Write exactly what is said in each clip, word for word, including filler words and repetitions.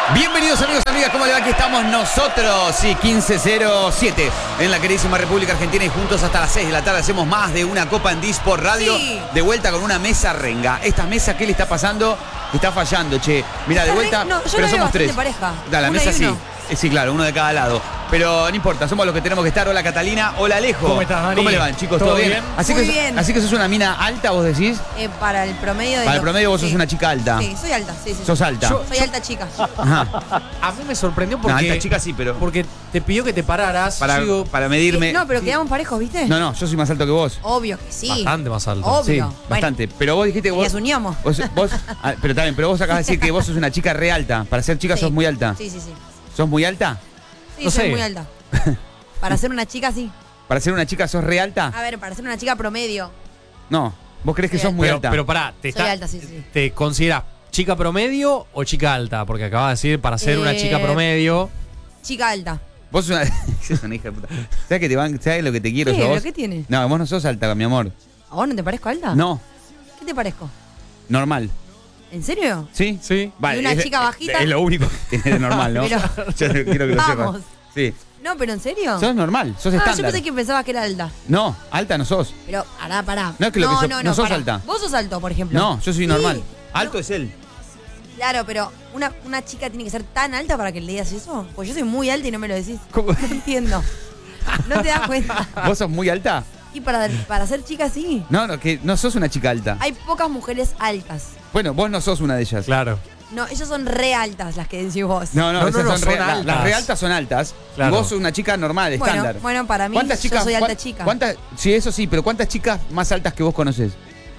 Bienvenidos amigos, amigas, ¿cómo le va? Aquí estamos nosotros, sí, quince cero siete en la queridísima República Argentina y juntos hasta las seis de la tarde hacemos más de una Copa en Disport Radio, sí. De vuelta con una mesa renga. Esta mesa, ¿qué le está pasando? Está fallando, che. Mira, de vuelta, no, yo pero la veo somos tres. pareja. Da, la Una mesa y sí. uno. Eh, Sí, claro, uno de cada lado. Pero no importa, somos los que tenemos que estar. Hola Catalina, hola Alejo. ¿Cómo estás, Dani? ¿Cómo le van, chicos? ¿Todo, ¿Todo bien? bien? Así, Muy que, bien. así que sos una mina alta, vos decís. Eh, para el promedio de Para el los- promedio vos sos sí. una chica alta. Sí, soy alta, sí, sí. Sos alta. Yo- Soy alta chica. Ajá. A mí me sorprendió No, porque, alta chica sí, pero porque te pidió que te pararas. para, Yo digo, para medirme. No, pero quedamos parejos, ¿viste? No, no, yo soy más alto que vos. Obvio que sí. bastante más alto. Obvio. Sí, Bueno, bastante. Pero vos dijiste que y vos. asuníamos. vos, vos- ah, pero también, pero vos acabas de decir que vos sos una chica re alta. Para ser chica Sí. sos muy alta. Sí, sí, sí. ¿Sos muy alta? Sí, No soy sé. muy alta. Para ser una chica, sí. ¿Para ser una chica sos re alta? A ver, para ser una chica promedio. No. ¿Vos crees que Sí, sos muy pero, alta? pero pará, ¿te, Soy está- alta, sí, sí. ¿te consideras chica promedio o chica alta? Porque acabas de decir para ser una Eh, chica promedio. Chica alta. Vos sos una, sos una hija de puta. ¿Sabes que te van, sabes lo que te quiero ¿Qué? yo a vos? ¿Pero qué tiene? No, vos no sos alta, mi amor. ¿A vos no te parezco alta? No, ¿Qué te parezco? normal. ¿En serio? ¿Sí? Sí. ¿Y una es- chica bajita? Es lo único que tiene de normal, ¿no? Pero- Yo quiero que lo Vamos. sepas. Sí. No, pero ¿en serio? Sos normal, sos Ah, yo estándar. pensé que pensabas que era alta. No, alta no sos. Pero, pará, pará. No, es que lo que sos- no, no sos pará. alta. Vos sos alto, por ejemplo. No, yo soy Sí. normal. Alto es él. Claro, pero una, una chica tiene que ser tan alta para que le digas eso. Pues yo soy muy alta y no me lo decís. ¿Cómo? No entiendo. No te das cuenta. ¿Vos sos muy alta? Y para, para ser chica, sí. No, no, que no sos una chica alta. Hay pocas mujeres altas. Bueno, vos no sos una de ellas. Claro. No, ellas son re altas las que decís vos. No, no, No, no, esas no, son, re- son la- altas. Las re altas son altas. Claro. Y vos sos una chica normal, Bueno, estándar. bueno, para mí, ¿Cuántas yo chicas, soy alta cuán- chica. ¿Cuántas? Sí, eso sí, pero ¿cuántas chicas más altas que vos conoces?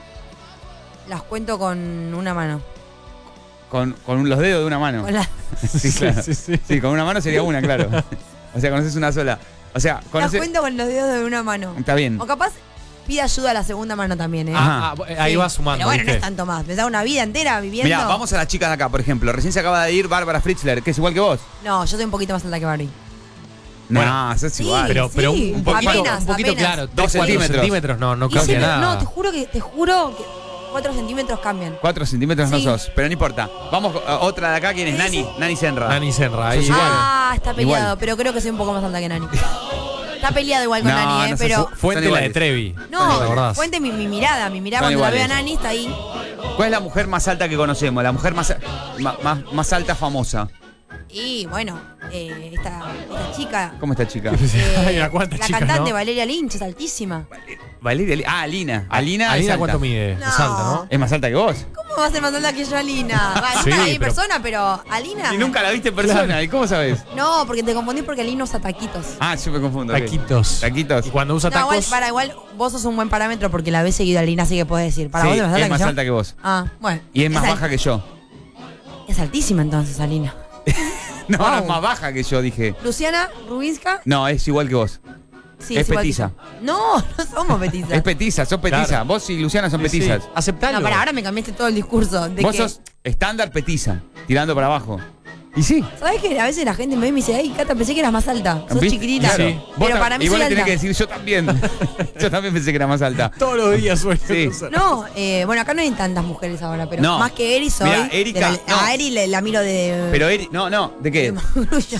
Las cuento con una mano. Con, con los dedos de una mano. Con la- Sí, claro. sí, sí. Sí, con una mano sería una, claro. O sea, conoces una sola. O sea, Las conoces. cuento con los dedos de una mano. Está bien. O capaz pide ayuda a la segunda mano también, ¿eh? Ajá. Ah, ah, ahí Sí. va sumando. Pero bueno, no ¿viste? es tanto más. Pensaba una vida entera viviendo. Mira, vamos a las chicas de acá, por ejemplo. Recién se acaba de ir Bárbara Fritzler, que es igual que vos. No, yo soy un poquito más alta que Barbie. No, Bueno. sos Sí. igual. Pero, pero un, Sí, un poquito, apenas, un poquito apenas. claro. Dos tres, cuatro centímetros. centímetros no, no Y cambia sí, nada. no, te juro que, te juro que cuatro centímetros cambian. Cuatro centímetros Sí. no sos, pero no importa. Vamos a otra de acá, ¿quién es? Sí, Nani, sí. Nani Senra. Nani Senra, ahí Sos igual. Ah, está peleado, Igual. pero creo que soy un poco más alta que Nani. Está peleado igual con No, Nani, ¿eh? no sos- pero. Son Fuente la de iguales. Trevi. ¿te No, acordás? cuente mi, mi mirada. Mi mirada Son cuando la veo a iguales. Nani está ahí. ¿Cuál es la mujer más alta que conocemos? La mujer más, ma- más, más alta famosa. Y bueno, eh, esta, esta chica. ¿Cómo está chica? eh, Ay, ¿a cuántas la chicas, cantante no? Valeria Lynch es altísima. Valeria. Li- Ah, Alina. Alina, es Alina, alta. ¿cuánto mide? No. Es alta, ¿no? ¿Es más alta que vos? ¿Cómo va a ser más alta que yo, Alina? Alina Sí, la vi en pero- persona, pero Alina. Y nunca la viste en persona. ¿Y cómo sabes? No, porque te confundís porque Alina usa taquitos. Ah, yo me confundo. ok. Taquitos. Taquitos. Y cuando usa No, igual, tacos. para igual, vos sos un buen parámetro porque la ves seguido a Alina, así que puedes decir. Para Sí, vos es más alta es que más yo. alta que vos. Ah, bueno. Y es más al- baja que yo. Es altísima entonces, Alina. No, Wow. no es más baja que yo, dije. Luciana Rubinska, No, es igual que vos. sí, Es igual que petiza. yo. No, no somos petizas. Es petiza, sos petiza. Claro. Vos y Luciana son Sí, sí. petizas. Aceptalo. No, para ahora me cambiaste todo el discurso. De Vos que, sos estándar petiza, tirando para abajo. Y sí. ¿sabés que a veces la gente me ve y me dice, ay, Cata, pensé que eras más alta? Sos ¿Viste? chiquitita. Claro. Sí. Vos Pero tam- para mí y vos soy le tenés alta. que decir, yo también. Yo también pensé que era más alta. Todos los días sueño. Sí. con ser- No, eh, bueno, acá no hay tantas mujeres ahora, pero No. más que Eri soy. Mirá, Erika, de la- no. A Eri le- la miro de. Pero Eri, no, no, ¿de de qué? Magrullo.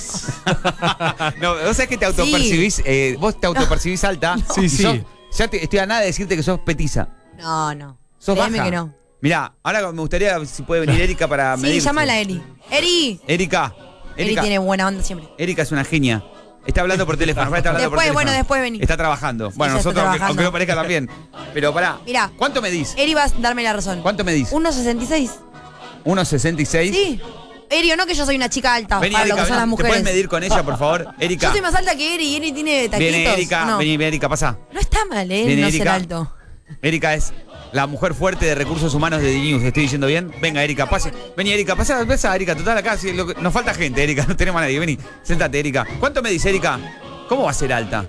No, vos sabés que te autopercibís, eh, vos te autopercibís alta. Sí, y sí. sos- ya te, estoy a nada de decirte que sos petiza. No, no. Sos Créeme baja. que no. Mirá, ahora me gustaría si puede venir Erika para Sí, medirse. llámala a Eri. Eri. Erika. Eri Erika. tiene buena onda siempre. Erika es una genia. Está hablando por teléfono. ahora está hablando por Después, teléfono. bueno, después vení. Está trabajando. Sí, bueno, ya está nosotros, aunque, trabajando. aunque no parezca también. Pero pará. Mirá. ¿Cuánto medís? Eri va a darme la razón. ¿Cuánto medís? uno sesenta y seis. ¿uno sesenta y seis? Sí. Eri, o no que yo soy una chica alta Vení, para Erika, lo que son vení. las ¿Te mujeres. puedes medir con ella, por favor? Erika. Yo soy más alta que Eri y Eri tiene taquitos. Viene Erika, no. vení, Erika, pasa. No está mal, ¿eh? Viene no ser Erika. alto. Erika es la mujer fuerte de recursos humanos de D-News. ¿Estoy diciendo bien? Venga, Erika, pase. Vení, Erika, pasa, pasa, Erika. Total, acá sí, lo que- nos falta gente, Erika. No tenemos a nadie. Vení, sentate, Erika. ¿Cuánto me dice, Erika? ¿Cómo va a ser alta?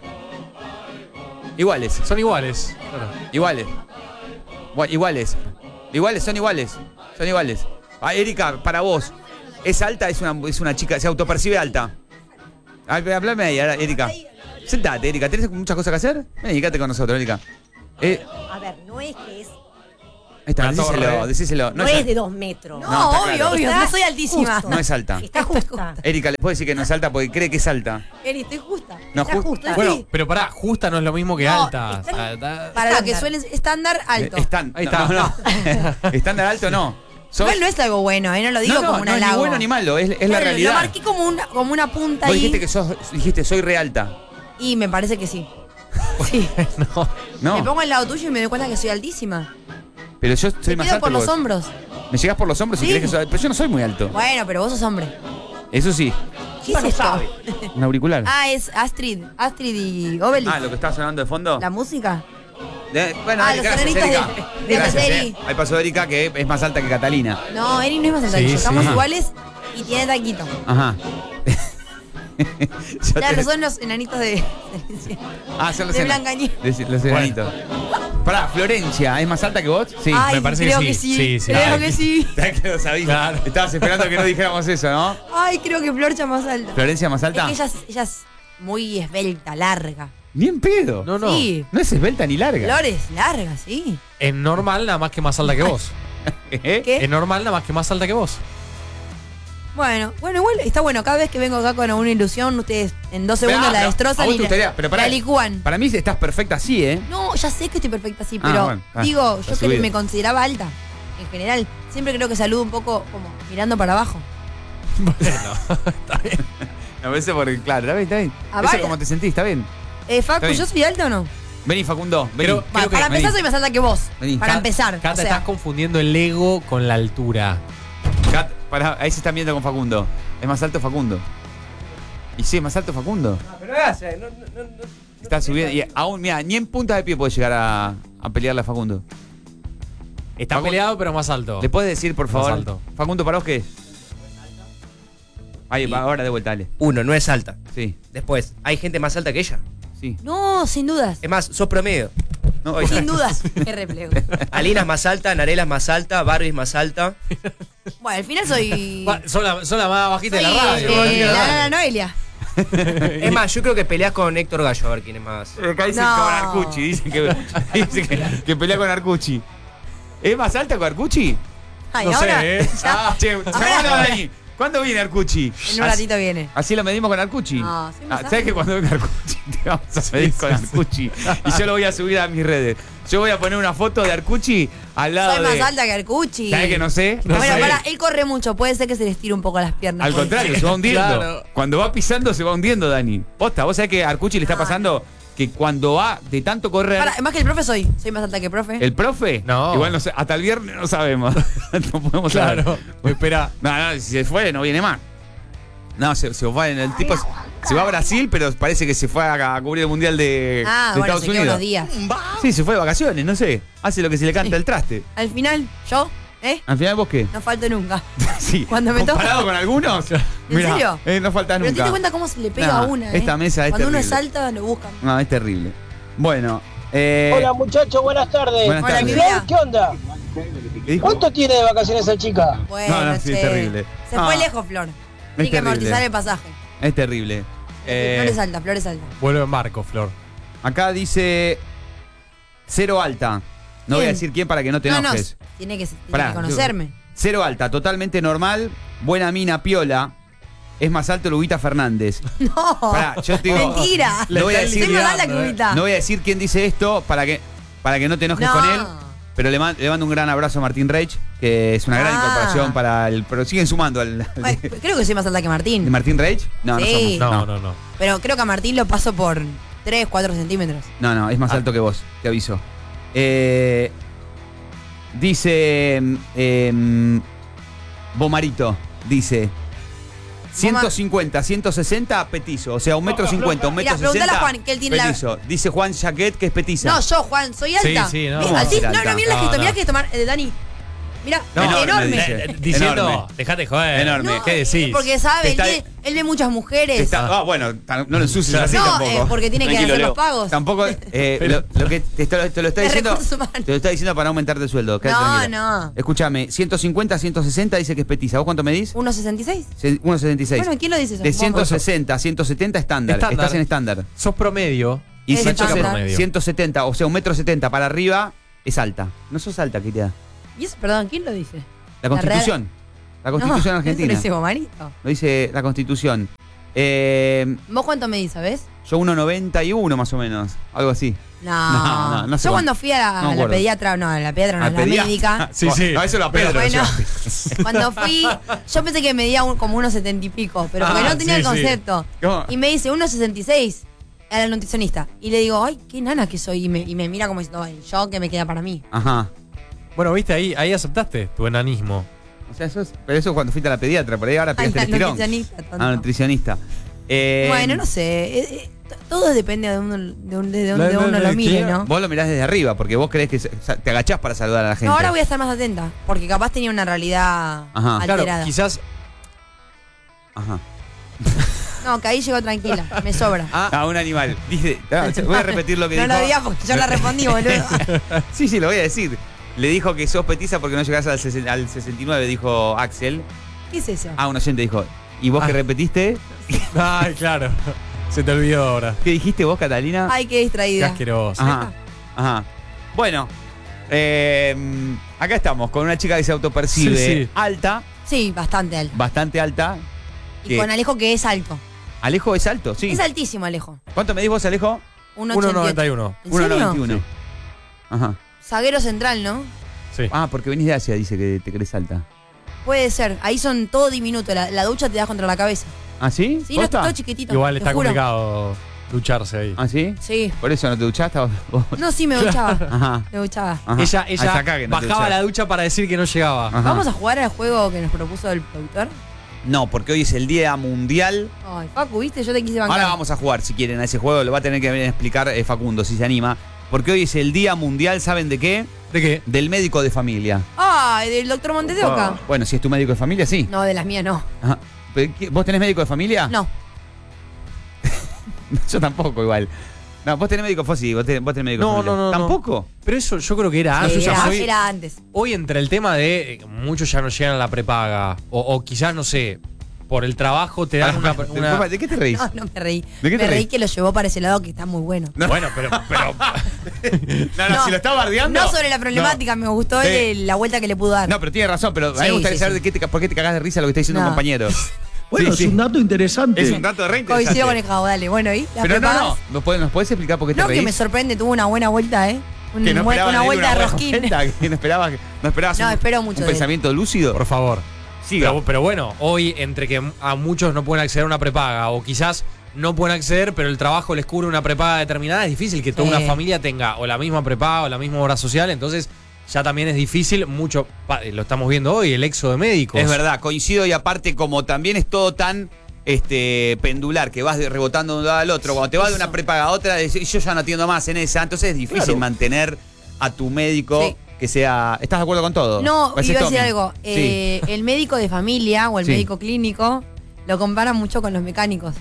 Iguales, Son iguales. Claro. iguales. Bu- Iguales. Iguales, son iguales. Son iguales. Ah, Erika, para vos, ¿es alta? ¿Es una, es una chica? ¿Se autopercibe alta? Ah, Háblame ahí, Erika. Sentate, Erika. ¿Tenés muchas cosas que hacer? Vení, quédate con nosotros, Erika. Eh, A ver, no es que es Está, Una decíselo, torre. decíselo. No, es, es de dos metros. No, No, está obvio, claro. obvio. Está No soy altísima. justo. no es alta. Está justa. Erika, ¿le puedo decir que no es alta porque cree que es alta? Eri, estoy justa. No, Está ju- justa. Bueno, Sí. pero pará, justa no es lo mismo que No, alta. está- O sea, está- Para lo que Estándar. suele estándar alto. Eh, Están, Ahí no, está. No, no. Estándar alto no. Sos- Igual no es algo bueno, ¿eh? No lo digo no, no, como un no es ni halago. bueno ni malo, es, es la Claro, realidad. Lo marqué como una, como una punta Vos ahí. dijiste que sos, dijiste soy re alta. Y me parece que sí. Sí. no. No, Me pongo al lado tuyo y me doy cuenta que soy altísima. pero yo soy Te más pido alto por que los vos. hombros. Me llegás por los hombros y Sí. crees que soy. Pero yo no soy muy alto. Bueno, pero vos sos hombre. Eso sí, ¿Qué es esto? un auricular. Ah, es Astrid. Astrid y Obelix. Ah, lo que estaba sonando de fondo. ¿La música? De- bueno, Ah, Eri, los gracias, enanitos Erika. de- de Gracias, Eri. eh. Ahí pasó Erika, que es más alta que Catalina. No, Eri no es más alta Sí, que yo. Estamos sí. iguales y tiene taquito. Ajá. Yo Claro, te- son los enanitos de. Ah, son los de ena- Blancanieves. de- Los enanitos. Pará, Florencia, ¿es más alta que vos? Sí. Ay, me parece que creo sí. que sí. Sí, sí. Creo Ay, que sí. ¿Sabés que lo sabías? Claro. Estabas esperando que no dijéramos eso, ¿no? Ay, creo que Florcha más alta. ¿Florencia más Es alta? que ella es, ella es muy esbelta, larga. Ni en pedo. No, no. Sí. No es esbelta ni larga. Flores, larga, sí. Es normal nada más que más alta que vos. ¿Eh? ¿Qué? Es normal nada más que más alta que vos. Bueno, bueno, igual está bueno. Cada vez que vengo acá con una ilusión, ustedes en dos segundos Pero, la pero, destrozan a vos y te la, gustaría- pero pará. la licúan. Para mí estás perfecta así, ¿eh? No, ya sé que estoy perfecta así, Ah, pero bueno, ah, digo, la yo que subida. me consideraba alta. En general, siempre creo que saludo un poco como mirando para abajo. A veces porque, claro, está bien, está bien. Ah, Eso vaya. es como te sentís, está bien. Eh, Facu, Está bien. ¿yo soy alta o no? Vení, Facundo, vení. Pero- Va, Creo que- para empezar vení. soy más alta que vos. Vení. Para Cat- empezar. Cata, o sea, estás confundiendo el ego con la altura. Cat, pará, ahí se están viendo con Facundo. Es más alto Facundo. Y sí, es más alto Facundo. Pero hace, no, no, no, no. Está subiendo. Y aún, mira, ni en punta de pie puede llegar a, a pelearle a Facundo. Está Facu- peleado, pero más alto. ¿Le puedes decir, por Más favor? alto. Facundo, ¿para vos qué es? Ahí, va, ahora de vuelta, dale. Uno, no es alta. Sí, Después, hay gente más alta que ella. sí. no, sin dudas. Es más, sos promedio. No, oye, Sin dudas. Qué replego. Alina es más alta, Narela es más alta, Barbie es más alta. Bueno, al final soy. Va, Son la, son la más bajita soy de la radio. eh, bajita de la la nana radio. Noelia. Es más, yo creo que peleas con Héctor Gallo a ver quién es más. acá dicen No. con Arcucci. Dicen que, dicen que, que pelea con Arcucci. ¿Es más alta que Arcucci? Ay, No ahora. sé, ¿eh? ya, Ah, che, llamalo a Dani. ¿Cuándo viene Arcucci? en un ratito viene. Así lo medimos con Arcucci. No, soy más Ah, alta. ¿sabes que cuando venga Arcucci te vamos a medir Sí, con sí, Arcucci? Y yo lo voy a subir a mis redes. Yo voy a poner una foto de Arcucci al lado Soy de... más alta que Arcucci. ¿Sabes que no sé? No bueno, sé. para, él corre mucho. Puede ser que se le estire un poco las piernas. Al Puede contrario, ser. se va hundiendo. Claro. Cuando va pisando se va hundiendo, Dani. Posta, vos sabés que a Arcucci le está Ah. pasando que cuando va de tanto correr... Para, más que el profe soy. Soy más alta que el profe. ¿El profe? No. Igual no sé, hasta el viernes no sabemos. No podemos saber. Claro. Espera. No, no, si se fue, no viene más. No, se, se fue en el tipo. Se va a Brasil, pero parece que se fue a, a cubrir el mundial de, Ah, de bueno, Estados se queda Unidos. unos días. Sí, se fue de vacaciones, no sé. Hace lo que se le canta el traste. Al final, yo, ¿eh? Al final, ¿vos qué? No falto nunca. Sí. Cuando me Comparado toca- con algunos. ¿En mirá, serio? eh, no falta Pero te nunca. das cuenta cómo se le pega No, a una, ¿eh? esta mesa es Cuando uno es terrible. alta, lo buscan. No, es terrible. Bueno. Eh, Hola muchachos, buenas tardes. Buenas Hola, tardes. mi Flor, vida. ¿qué onda? ¿qué dijo? ¿Cuánto tiene de vacaciones esa chica? Bueno, No, no, sí, che. es terrible. Se No. fue lejos, Flor. Tiene que terrible. amortizar el pasaje. Es terrible. Eh, Flor es alta, Flor es alta. Vuelve en marco, Flor. acá dice cero alta. No voy a ¿Quién? decir quién para que no te No, no, enojes. tiene que, tiene Pará, que conocerme. Cero alta, totalmente normal, buena mina, piola. Es más alto Lubita Fernández. No. Pará, yo te digo- Mentira. No voy a decir, Soy más alta que eh. Ubita. no voy a decir quién dice esto para que, para que no te enojes No. con él. Pero le, man- le mando un gran abrazo a Martín Reich, que es una gran Ah. incorporación para el. Pero siguen sumando al. al Ay, de, creo que soy más alta que Martín. ¿de Martín Reich? No, Sí. no somos. No, no, no. Pero creo que a Martín lo paso por tres, cuatro centímetros. No, no, es más Ah. alto que vos, te aviso. Eh, dice. Eh, Bomarito, dice. ciento cincuenta, ciento sesenta, petizo. O sea, un metro cincuenta, un metro Mira, preguntale a sesenta. Juan, que él tiene la- petizo. Dice Juan Jaquet que es petiza. No, yo, Juan, soy alta. Sí, sí, no. Mi- ¿Cómo así- ser no, alta? no, mira la No, gesto, no. mira la gesto, Mar- eh, Dani. Mira, No, enorme. enorme, enorme. dice. Eh, diciendo, Enorme. dejate joder. Enorme. No, ¿Qué decís? Porque sabe, Te él, está- tiene- él ve muchas mujeres. Te está- ah, bueno, ta- no lo ensucies así No, tampoco. eh, porque tiene que Tranquilo, hacer Leo. los pagos. Tampoco, eh, Pero- lo, lo que te, te lo, te lo está De diciendo. recursos humanos. Te lo está diciendo para no aumentarte el sueldo. quédate No, tranquila. no. Escúchame, ciento cincuenta, ciento sesenta dice que es petiza. ¿Vos cuánto medís? ¿uno sesenta y seis? Se- uno sesenta y seis. Bueno, ¿quién lo dice eso? De Vos. ciento sesenta a ciento setenta estándar. Estándar. Estás en estándar. Sos promedio. Y Es ciento estándar. setenta, ciento setenta, o sea, un metro setenta para arriba es alta. No sos alta, querida. ¿Y eso, perdón, quién lo dice? La Constitución. La Constitución no, argentina. Eso lo dice Gomarito. Lo dice la Constitución. Eh, ¿Vos cuánto medís, sabés? yo uno noventa y uno más o menos. Algo así. No. No, no, no sé Yo cuánto. cuando fui a la, No me a la acuerdo. pediatra, no, a la pediatra no, a ¿Al la pediatra? médica. Sí, sí. No, eso lo a Pedro. Bueno, yo. cuando fui, yo pensé que medía un- como unos setenta y pico, pero porque Ah, no tenía sí, el sí. concepto. ¿Cómo? Y me dice uno sesenta y seis a la nutricionista. Y le digo, ay, qué nana que soy. Y me, y me mira como diciendo, ay, yo que me queda para mí. Ajá. Bueno, viste, ahí, ahí aceptaste tu enanismo. O sea, eso es, pero eso es cuando fuiste a la pediatra, por ahí ahora Ay, pegaste la el estirón. nutricionista, tonto. Ah, nutricionista. Eh, Bueno, no sé. eh, eh, t- todo depende de, uno, de, un- de donde La- la- uno la- lo mire, ¿quién? ¿no? Vos lo mirás desde arriba, porque vos crees que se- o sea, te agachás para saludar a la gente. No, ahora voy a estar más atenta, porque capaz tenía una realidad Ajá. alterada. Claro, quizás. Ajá. No, que ahí llegó tranquila, me sobra. Ah, un animal. Dice, ah, voy a repetir lo que no dijo. lo digas porque yo la respondí, boludo. Sí, sí, lo voy a decir. Le dijo que sos petiza porque no llegás al, sesen- al sesenta y nueve, dijo Axel. ¿Qué es eso? Ah, un oyente dijo. ¿Y vos Ah. que repetiste? Ay, claro. Se te olvidó ahora. ¿Qué dijiste vos, Catalina? Ay, qué Qué distraída. asqueroso. Ajá. Ajá. Bueno, eh, acá estamos con una chica que se autopercibe Sí, sí. alta, Sí, bastante alto. bastante alta. Y ¿Qué? con Alejo que es alto. Alejo es alto, sí. Es altísimo, Alejo. ¿Cuánto medís vos, Alejo? uno uno ochenta y noventa y ocho. uno. ¿En uno serio? noventa y uno. Ajá. Zaguero central, ¿no? Sí. Ah, porque venís de Asia, dice que te crees alta. Puede ser. Ahí son todo diminuto. La, la ducha te das contra la cabeza. ¿Ah, sí? Sí, no, ¿Posta? todo chiquitito. Igual te está juro. complicado ducharse ahí. ¿Ah, sí? Sí. ¿Por eso no te duchaste vos? vos? No, sí, me duchaba. Ajá. Me duchaba. Ajá. Ella, Ah, ella es acá que no te bajaba duchás. la ducha para decir que no llegaba. Ajá. ¿Vamos a jugar al juego que nos propuso el productor? No, porque hoy es el Día Mundial. Ay, Facu, ¿viste? Yo te quise bancar. Ahora vamos a jugar, si quieren, a ese juego. Lo va a tener que venir a explicar eh, Facundo, si se anima. Porque hoy es el Día Mundial, ¿saben de qué? ¿De qué? Del médico de familia. Ay, del doctor Montes de Oca. Bueno, si es tu médico de familia, sí. No, de las mías no. Ajá. Pero, ¿qué- ¿Vos tenés médico de familia? No. Yo tampoco, igual. No, vos tenés médico, vos sí, vos tenés, vos tenés médico No, de familia. no, no, no. ¿Tampoco? Pero eso yo creo que era Sí, antes. Yo ya era, soy- era antes. Hoy entre el tema de eh, muchos ya no llegan a la prepaga. O, o quizás, no sé, por el trabajo te dan una. Pará, una- ¿De qué te reís? No, no me reí. ¿De qué te me reí reís? que lo llevó para ese lado que está muy bueno. No. Bueno, pero. pero No, no, si lo está bardeando. No sobre la problemática, me gustó Sí. el- la vuelta que le pudo dar. No, pero tiene razón, pero a mí Sí, me gustaría sí, saber sí. de qué te, por qué te cagás de risa lo que está diciendo No. un compañero. Bueno, Sí, es sí. un dato interesante. Es un dato de re interesante. Coincido con el cabo, dale. Bueno, ¿y? ¿Las Pero no, prepagas? no. ¿Nos podés, ¿Nos podés explicar por qué te No, que reís? me sorprende, tuvo una buena vuelta, ¿eh? Un Que no buen- esperabas una de él vuelta de buena rosquín. vuelta, que no esperabas, no esperabas No, un, espero mucho un de él. pensamiento lúcido. por favor. Siga. Pero, pero bueno, hoy entre que a muchos no pueden acceder a una prepaga o quizás no pueden acceder, pero el trabajo les cubre una prepaga determinada, es difícil que toda Sí. una familia tenga o la misma prepaga o la misma obra social, entonces ya también es difícil, mucho, pa- lo estamos viendo hoy, el éxodo de médicos. Es verdad, coincido y aparte como también es todo tan este pendular que vas de- rebotando de un lado al otro, cuando te vas de una prepaga a otra, decís, yo ya no atiendo más en esa, entonces es difícil Claro. mantener a tu médico Sí. que sea... ¿Estás de acuerdo con todo? No, Parece iba a decir Tommy. algo. Sí. Eh, el médico de familia o el Sí. médico clínico lo comparan mucho con los mecánicos.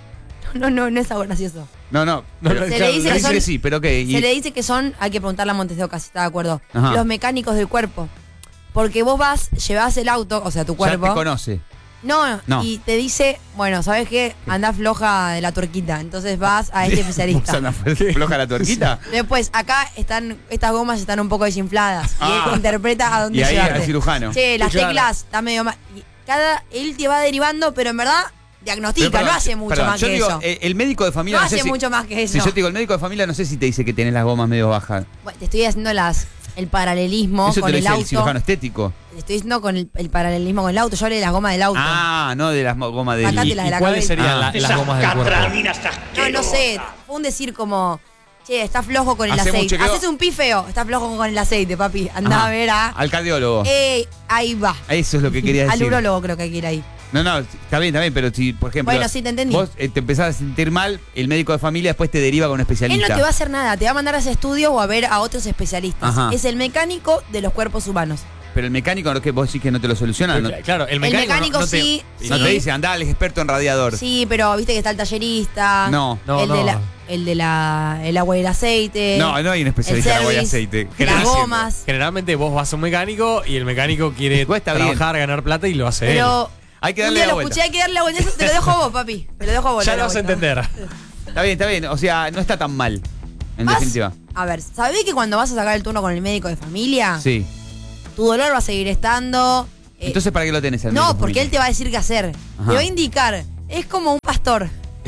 No, no, no es algo gracioso. No, no. No, pero- no, Se claro, le dice Dice que son, que sí, pero ¿qué? Y- se le dice que son, hay que preguntarle a Montes de Oca si está de acuerdo, Ajá. los mecánicos del cuerpo. Porque vos vas, llevas el auto, o sea, tu ya cuerpo. te conoce. No, No. y te dice, bueno, ¿sabes qué? Anda floja de la tuerquita. Entonces vas a este especialista. ¿Vos andás floja la tuerquita? Después, acá están, estas gomas están un poco desinfladas. Ah. Y él interpreta a dónde Y ahí llevarte. al cirujano. Che, las Claro. teclas están medio mal. Y cada, él te va derivando, pero en verdad diagnostica, Pero, no perdón, hace mucho perdón, más yo que digo, eso. eh, el médico de familia No no sé hace si- mucho más que eso. Si yo te digo el médico de familia, no sé si te dice que tenés las gomas medio bajas. Bueno, te estoy haciendo las, el paralelismo Eso te con lo el dice el auto. cirujano estético. Te estoy diciendo con el, el paralelismo con el auto. Yo hablé de las gomas del auto. Ah, no de las mo- gomas del... Sacate ¿Y, las y de la cuáles cabeza. serían Ah. la- las gomas del cuerpo? No, no sé. Fue un decir como, che, está flojo con el Hacemos un aceite. chequeo. Haces un pi feo, está flojo con el aceite, papi. Andá Ajá. a ver a. Al cardiólogo. Ey, ahí va. Eso es lo que quería Al decir. urólogo creo que hay que ir ahí. No, no, está bien, está bien, pero si, por ejemplo... Bueno, sí, te entendí. Vos eh, te empezás a sentir mal, el médico de familia después te deriva con un Él especialista. no te va a hacer nada, te va a mandar a hacer estudios o a ver a otros especialistas. Ajá. Es el mecánico de los cuerpos humanos. Pero el mecánico, ¿no que vos decís que no te lo soluciona? No, Claro, el mecánico, mecánico no, no te- sí, no sí. te dice, andá al experto en radiador. Sí, pero viste que está el tallerista. No. No, el no. de la, el de la el agua y el aceite. No, no hay un especialista el en agua y service, aceite. Las General- gomas. Generalmente vos vas a un mecánico y el mecánico quiere Cuesta bien. trabajar, ganar plata y lo hace él. Pero Hay que un darle día la lo vuelta. escuché, hay que darle la vuelta. Eso te lo dejo a vos, papi. Te lo dejo a vos. Ya darle lo la vas a vuelta. entender. Está bien, está bien. O sea, no está tan mal, en Vas- definitiva. A ver, ¿sabés que cuando vas a sacar el turno con el médico de familia, Sí. tu dolor va a seguir estando. eh, Entonces, ¿para qué lo tenés? al no, médico porque él te familiar? va a decir qué hacer. Ajá. Te va a indicar. Es como un pastor.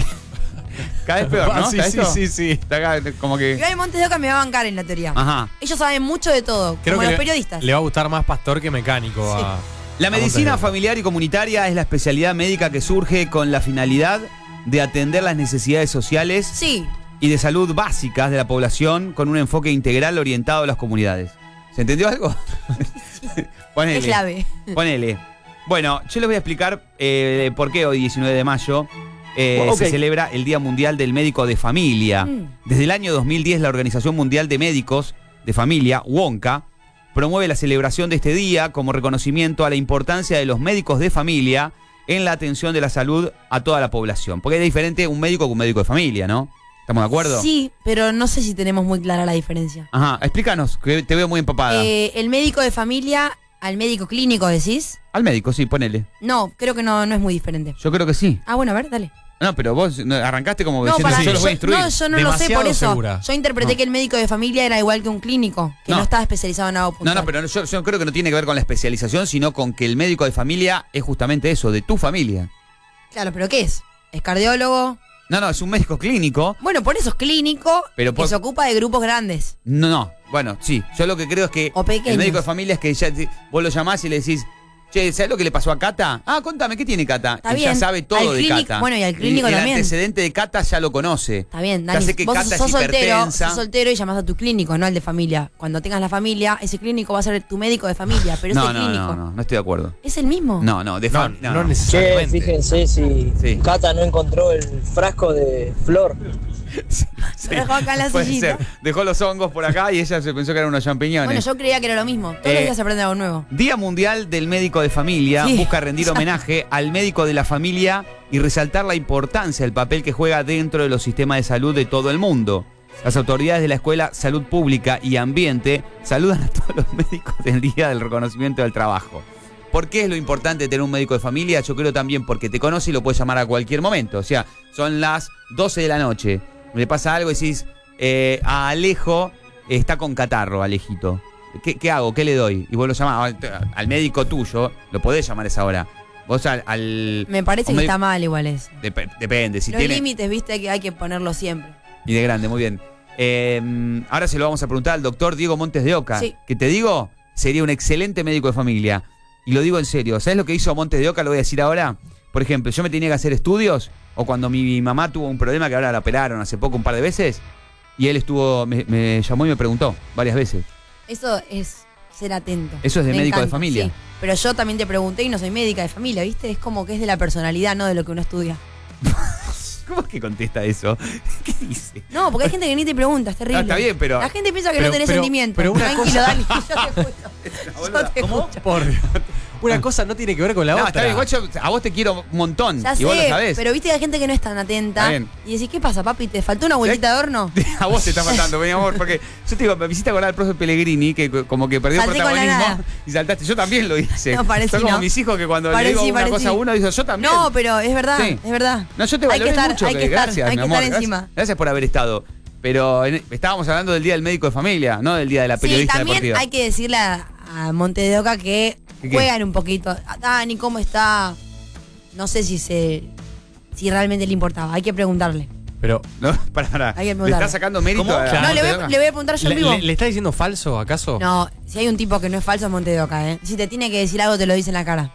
Cada vez peor, ¿no? Sí, ¿Está sí, esto? sí, sí. Está acá, como que... Igual Montes de Oca me va a bancar en la teoría. Ajá. Ellos saben mucho de todo, Creo como que los le, periodistas. le va a gustar más pastor que mecánico. Sí. A, La a medicina Montes de familiar y comunitaria es la especialidad médica que surge con la finalidad de atender las necesidades sociales Sí. y de salud básicas de la población con un enfoque integral orientado a las comunidades. ¿Se entendió algo? Ponele. Es clave. Ponele. Bueno, yo les voy a explicar eh, por qué hoy, diecinueve de mayo, eh, Ok. se celebra el Día Mundial del Médico de Familia. Mm. Desde el año dos mil diez, la Organización Mundial de Médicos de Familia, WONCA, promueve la celebración de este día como reconocimiento a la importancia de los médicos de familia en la atención de la salud a toda la población. Porque es diferente un médico que un médico de familia, ¿no? ¿Estamos de acuerdo? Sí, pero no sé si tenemos muy clara la diferencia. Ajá, explícanos, que te veo muy empapada. Eh, el médico de familia al médico clínico, ¿decís? Al médico, sí, ponele. No, creo que no, no es muy diferente. Yo creo que sí. Ah, bueno, a ver, dale. No, pero vos no, arrancaste como No, diciendo, para yo los voy a yo, instruir. no, yo no lo sé Demasiado por eso. segura. Yo interpreté No. que el médico de familia era igual que un clínico, que no, No. estaba especializado en algo No, puntual. no, pero yo, yo creo que no tiene que ver con la especialización, sino con que el médico de familia es justamente eso, de tu familia. Claro, pero ¿qué es? ¿Es cardiólogo? No, no, es un médico clínico. Bueno, por eso es clínico, Pero por- que se ocupa de grupos grandes. No, no, bueno, sí. Yo lo que creo es que O pequeños. el médico de familia es que ya te- vos lo llamás y le decís, che, ¿sabes lo que le pasó a Cata? Ah, contame, ¿qué tiene Cata? Está Él ya bien. sabe todo Al de clínico- Cata. bueno, y al clínico el, el también. antecedente de Cata ya lo conoce. Está bien, Ya Dani. sé que Vos Cata sos es soltero, hipertensa. sos soltero y llamás a tu clínico, no al de familia. Cuando tengas la familia, ese clínico va a ser tu médico de familia, pero es No, el no, clínico. no, no, no estoy de acuerdo. ¿Es el mismo? No, no, de No, fam- no, no. Che, necesariamente. fíjense si Sí. Cata no encontró el frasco de flor. Sí. Lo dejó acá en la Puede sillita. ser. Dejó los hongos por acá y ella se pensó que eran unos champiñones. Bueno, yo creía que era lo mismo. Todos Eh, los días se aprende algo nuevo. Día Mundial del Médico de Familia Sí. busca rendir homenaje al médico de la familia y resaltar la importancia del papel que juega dentro de los sistemas de salud de todo el mundo. Las autoridades de la Escuela Salud Pública y Ambiente saludan a todos los médicos del Día del Reconocimiento del Trabajo. ¿Por qué es lo importante tener un médico de familia? Yo creo también porque te conoce y lo puedes llamar a cualquier momento. O sea, son las doce de la noche. Le pasa algo y decís, eh, a Alejo eh, está con catarro, Alejito. ¿Qué, ¿Qué hago? ¿Qué le doy? Y vos lo llamás al, al médico tuyo, lo podés llamar a esa hora. Vos al... al- Me parece a un que médico- está mal igual eso. Dep- depende, si Los tiene... límites, viste, que hay que ponerlos siempre. Y de grande, muy bien. Eh, ahora se lo vamos a preguntar al doctor Diego Montes de Oca. Sí. Que te digo, sería un excelente médico de familia. Y lo digo en serio. ¿Sabes lo que hizo Montes de Oca? Lo voy a decir ahora. Por ejemplo, yo me tenía que hacer estudios, o cuando mi mamá tuvo un problema que ahora la operaron hace poco un par de veces, y él estuvo, me, me llamó y me preguntó varias veces. Eso es ser atento. Eso es de Me médico de encanta, familia. sí. Pero yo también te pregunté y no soy médica de familia, ¿viste? Es como que es de la personalidad, no de lo que uno estudia. ¿Cómo es que contesta eso? ¿Qué dice? No, porque hay gente que ni te pregunta, es terrible. No, está bien, pero- La gente piensa que pero- no tenés pero- sentimiento. pero una Tranquilo, cosa- Dani, yo te escucho. Yo te escucho. Por Dios. Una cosa no tiene que ver con la No, otra. está bien, igual yo a vos te quiero un montón. Ya y vos lo sé, sabés. pero viste que hay gente que no es tan atenta. Está bien. Y decís, ¿qué pasa, papi? ¿Te faltó una vueltita de horno? A vos te está matando, mi amor, porque yo te digo, me hiciste acordar al profe Pellegrini, que co- como que perdió Salté con la protagonismo nada. y saltaste. Yo también lo hice. No, parecí, Son como no. mis hijos que cuando Parecí, le digo una parecí. cosa a uno, dicen yo también. No, pero es verdad, Sí. es verdad. No, yo te Hay valoré que estar, mucho. hay que que estar, gracias, hay mi que amor. estar Gracias- encima. Gracias por haber estado. Pero en- estábamos hablando del Día del Médico de Familia, no del Día de la Sí, Periodista también Deportiva. hay que decirle a, a Monte de Oca que ¿Qué, qué? juegan un poquito. Ah, Dani, ¿cómo está? No sé si se si realmente le importaba. Hay que preguntarle. Pero, No, para, para. Hay que ¿Le preguntarle. estás sacando mérito ¿Cómo? a Claro. No, le Monte de voy, Oca? le voy a preguntar yo en ¿le, vivo. le- le está diciendo falso, acaso? No, si hay un tipo que no es falso es Monte de Oca, ¿eh? Si te tiene que decir algo, te lo dice en la cara.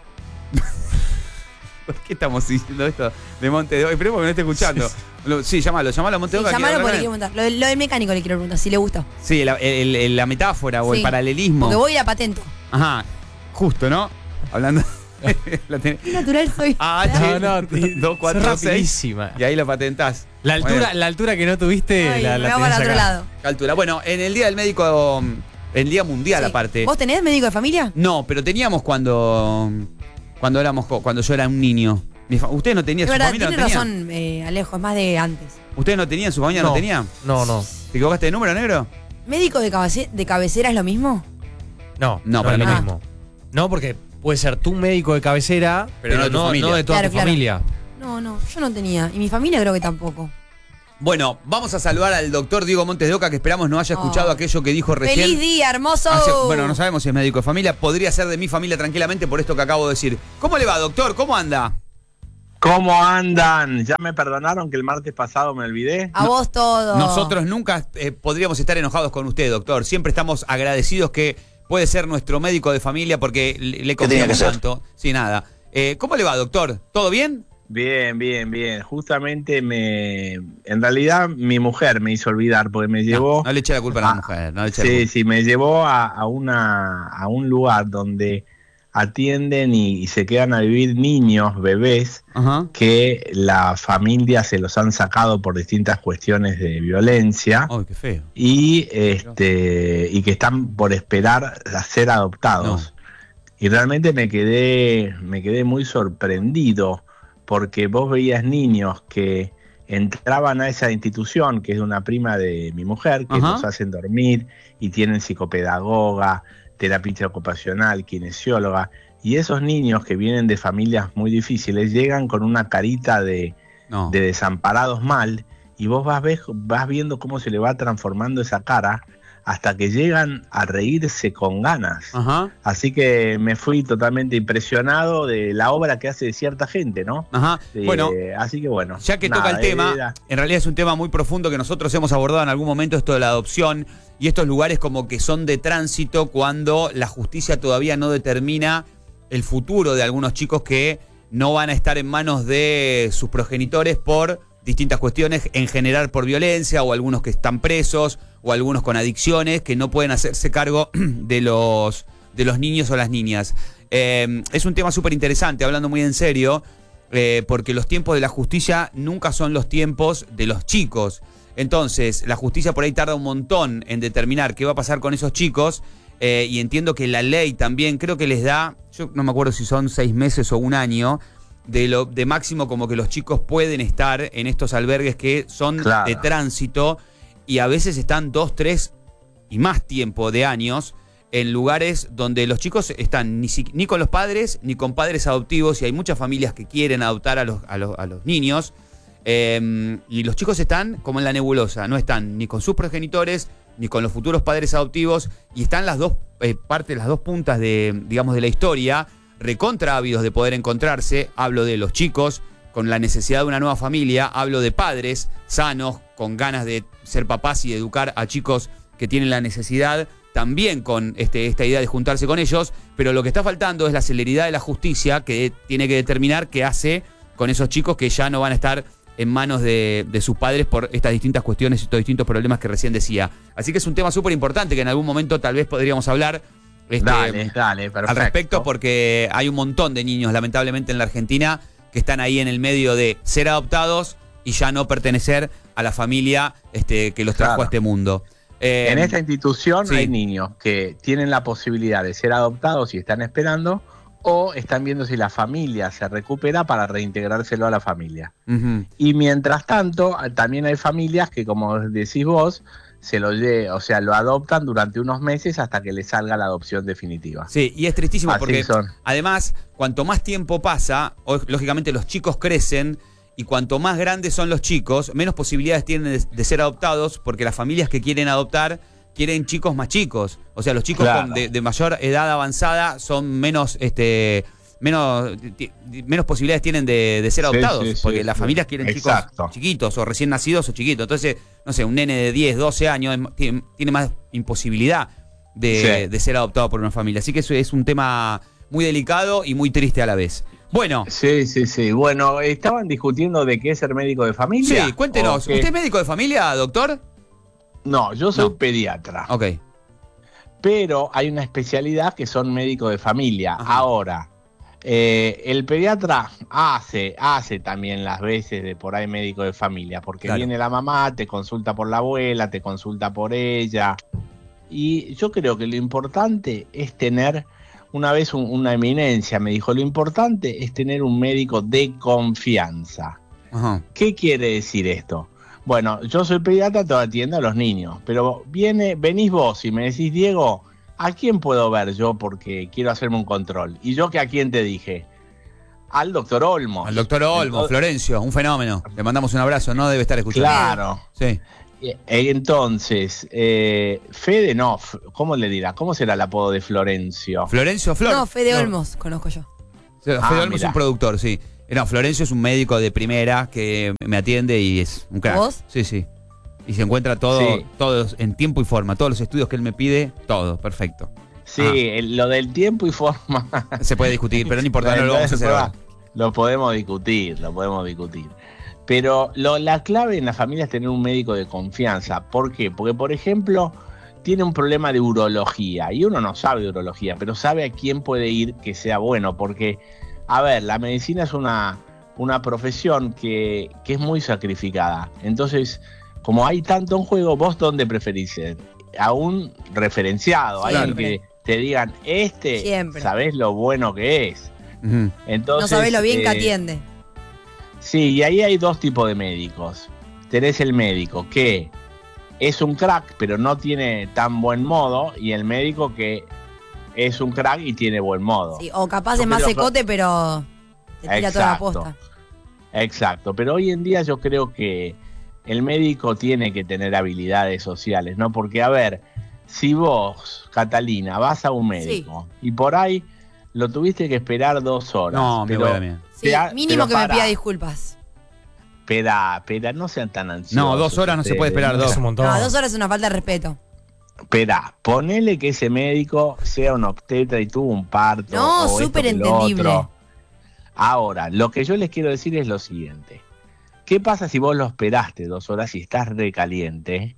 ¿Por qué estamos diciendo esto de Monte de Oca? Esperemos que no esté escuchando. Lo- Sí, llámalo, llámalo a Monte Sí, de Oca. llamalo quiero porque le hablar quiero con él. preguntar. Lo, del- lo del mecánico le quiero preguntar, si le gusta. Sí, la, el- el- la metáfora o el Sí. paralelismo. Porque voy a ir a patento. Ajá, justo, ¿no? Hablando. la tenés. Qué natural soy. Ah, No, no, te- dos, cuatro, sos seis. rapidísima. Y ahí lo patentás. La altura, Bueno, la altura que no tuviste, Ay, la, me la va para tenés otro acá. lado. altura. Bueno, en el Día del Médico, el Día Mundial Sí. aparte. ¿Vos tenés médico de familia? No, pero teníamos cuando cuando éramos jo- cuando yo era un niño. Mi fa- ¿Ustedes no tenían Es su verdad, familia? tienes ¿No tenía? razón, eh, Alejo, es más de antes. ¿Ustedes no tenían su familia? ¿No, No, tenía? No, no. ¿Te equivocaste de número, negro? ¿Médico de, cabece- de cabecera es lo mismo? No, No, no, para es lo mí no. mismo. No, porque puede ser tu médico de cabecera, Pero pero, no de tu no, familia. no de toda Claro, tu claro. familia. No, no, yo no tenía. Y mi familia creo que tampoco. Bueno, vamos a saludar al doctor Diego Montes de Oca, que esperamos no haya escuchado Oh. aquello que dijo recién. ¡Feliz día, hermoso! Hace- bueno, no sabemos si es médico de familia, podría ser de mi familia tranquilamente por esto que acabo de decir. ¿Cómo le va, doctor? ¿Cómo anda? ¿Cómo andan? ¿Ya me perdonaron que el martes pasado me olvidé? A vos todo. Nosotros nunca eh, podríamos estar enojados con usted, doctor. Siempre estamos agradecidos que puede ser nuestro médico de familia porque le, le confiamos tanto. Sí, nada. Eh, ¿Cómo le va, doctor? ¿Todo bien? Bien, bien, bien. Justamente me... En realidad mi mujer me hizo olvidar porque me llevó... No, no le eche la culpa a la Ah, mujer. No le eche la Sí, culpa. sí, me llevó a, a, una, a un lugar donde atienden y, y se quedan a vivir niños, bebés, Ajá. que la familia se los han sacado por distintas cuestiones de violencia. Ay, qué feo. y este y que están por esperar a ser adoptados. Y realmente me quedé me quedé muy sorprendido porque vos veías niños que entraban a esa institución, que es de una prima de mi mujer, que Ajá. los hacen dormir y tienen psicopedagoga, terapista ocupacional, kinesióloga, y esos niños que vienen de familias muy difíciles llegan con una carita de No. de desamparados mal, y vos vas, ves- vas viendo cómo se le va transformando esa cara hasta que llegan a reírse con ganas. Ajá. Así que me fui totalmente impresionado de la obra que hace cierta gente, ¿no? Ajá. Eh, Bueno, así que bueno. ya que nada, toca el tema, era- en realidad es un tema muy profundo que nosotros hemos abordado en algún momento, esto de la adopción y estos lugares como que son de tránsito cuando la justicia todavía no determina el futuro de algunos chicos que no van a estar en manos de sus progenitores por distintas cuestiones, en general por violencia, o algunos que están presos, o algunos con adicciones que no pueden hacerse cargo de los, de los niños o las niñas. Eh, es un tema súper interesante, hablando muy en serio, eh, porque los tiempos de la justicia nunca son los tiempos de los chicos. Entonces, la justicia por ahí tarda un montón en determinar qué va a pasar con esos chicos, eh, y entiendo que la ley también creo que les da, yo no me acuerdo si son seis meses o un año, de lo de máximo como que los chicos pueden estar en estos albergues que son Claro. de tránsito y a veces están dos, tres y más tiempo de años en lugares donde los chicos están ni, si- ni con los padres ni con padres adoptivos, y hay muchas familias que quieren adoptar a los, a los, a los niños, eh, y los chicos están como en la nebulosa, no están ni con sus progenitores ni con los futuros padres adoptivos, y están las dos eh, partes, las dos puntas de, digamos, de la historia, recontra ávidos de poder encontrarse. Hablo de los chicos con la necesidad de una nueva familia, hablo de padres sanos, con ganas de ser papás y de educar a chicos que tienen la necesidad, también con este, esta idea de juntarse con ellos, pero lo que está faltando es la celeridad de la justicia, que tiene que determinar qué hace con esos chicos que ya no van a estar en manos de, de sus padres por estas distintas cuestiones y estos distintos problemas que recién decía. Así que es un tema súper importante que en algún momento tal vez podríamos hablar este, Dale, dale, perfecto. al respecto, porque hay un montón de niños, lamentablemente, en la Argentina que están ahí en el medio de ser adoptados y ya no pertenecer a la familia este, que los trajo Claro. a este mundo. Eh, En esta institución sí. hay niños que tienen la posibilidad de ser adoptados y están esperando, o están viendo si la familia se recupera para reintegrárselo a la familia. ujú. Y mientras tanto, también hay familias que, como decís vos, se lo lle- o sea, lo adoptan durante unos meses hasta que le salga la adopción definitiva. Sí, y es tristísimo Así porque son. además, cuanto más tiempo pasa, o- lógicamente los chicos crecen, y cuanto más grandes son los chicos, menos posibilidades tienen de, de ser adoptados, porque las familias que quieren adoptar quieren chicos más chicos. O sea, los chicos Claro. con de, de mayor edad avanzada son menos, este, menos, ti- menos posibilidades tienen de, de ser Sí, adoptados, sí, sí, porque las sí. familias quieren Exacto. chicos chiquitos o recién nacidos o chiquitos. Entonces, no sé, un nene de diez, doce años es- tiene, tiene más imposibilidad de, Sí. de ser adoptado por una familia. Así que eso es un tema muy delicado y muy triste a la vez. Bueno, Sí, sí, sí. Bueno, estaban discutiendo de qué es ser médico de familia. sí, cuéntenos. ¿O qué? ¿Usted es médico de familia, doctor? No, yo soy No. pediatra. Ok. Pero hay una especialidad que son médicos de familia. Ajá. Ahora, eh, el pediatra hace, hace también las veces de por ahí médico de familia, porque Claro. viene la mamá, te consulta por la abuela, te consulta por ella. Y yo creo que lo importante es tener, una vez un- una eminencia me dijo, lo importante es tener un médico de confianza. Ajá. ¿Qué quiere decir esto? Bueno, yo soy pediatra, te atiendo a los niños, pero viene, venís vos y me decís, Diego, ¿a quién puedo ver yo porque quiero hacerme un control? Y yo que a quién te dije, al doctor Olmos. Al doctor Olmos, Entonces, Florencio, un fenómeno. Le mandamos un abrazo, no debe estar escuchando. Claro. Sí. Eh, Entonces, eh, Fede no, F- ¿cómo le dirá? ¿Cómo será el apodo de Florencio? Florencio Flor. No, Fede No. Olmos, conozco yo. Fede Ah, Olmos es mirá. un productor, sí. Eh, No, Florencio es un médico de primera que me atiende y es un crack. ¿Vos? Sí, sí. Y se encuentra todo, Sí. todos en tiempo y forma. Todos los estudios que él me pide, todo, perfecto. Sí, Ah. el- lo del tiempo y forma. Se puede discutir, pero no importa, no lo vamos a hacer ahora. Lo podemos discutir, lo podemos discutir. Pero lo- la clave en la familia es tener un médico de confianza. ¿Por qué? Porque, por ejemplo, tiene un problema de urología y uno no sabe de urología, pero sabe a quién puede ir que sea bueno. Porque, a ver, la medicina es una, una profesión que, que es muy sacrificada. Entonces, como hay tanto en juego, ¿vos dónde preferís ser? A un referenciado, a alguien Siempre. que te digan, este, Siempre. sabés lo bueno que es. Ujú. Entonces, No sabés lo bien que eh, atiende. Sí, y ahí hay dos tipos de médicos. Tenés el médico que es un crack, pero no tiene tan buen modo, y el médico que es un crack y tiene buen modo. Sí, o capaz Yo es más creo que- secote, pero te tira toda la Exacto. posta. Exacto, pero hoy en día yo creo que el médico tiene que tener habilidades sociales, ¿no? Porque, a ver, si vos, Catalina, vas a un médico y por ahí lo tuviste que esperar dos horas. No, mi pero abuela mía. Sí, te ha- mínimo pero que me pará, pida disculpas. Espera, espera, no sean tan ansiosos. No, dos horas no se puede ustedes. esperar, dos. Es un montón. No, dos horas es una falta de respeto. Espera, ponele que ese médico sea un obstetra y tuvo un parto. No, o esto súper que lo entendible. otro. Ahora, lo que yo les quiero decir es lo siguiente. ¿Qué pasa si vos lo esperaste dos horas y estás recaliente?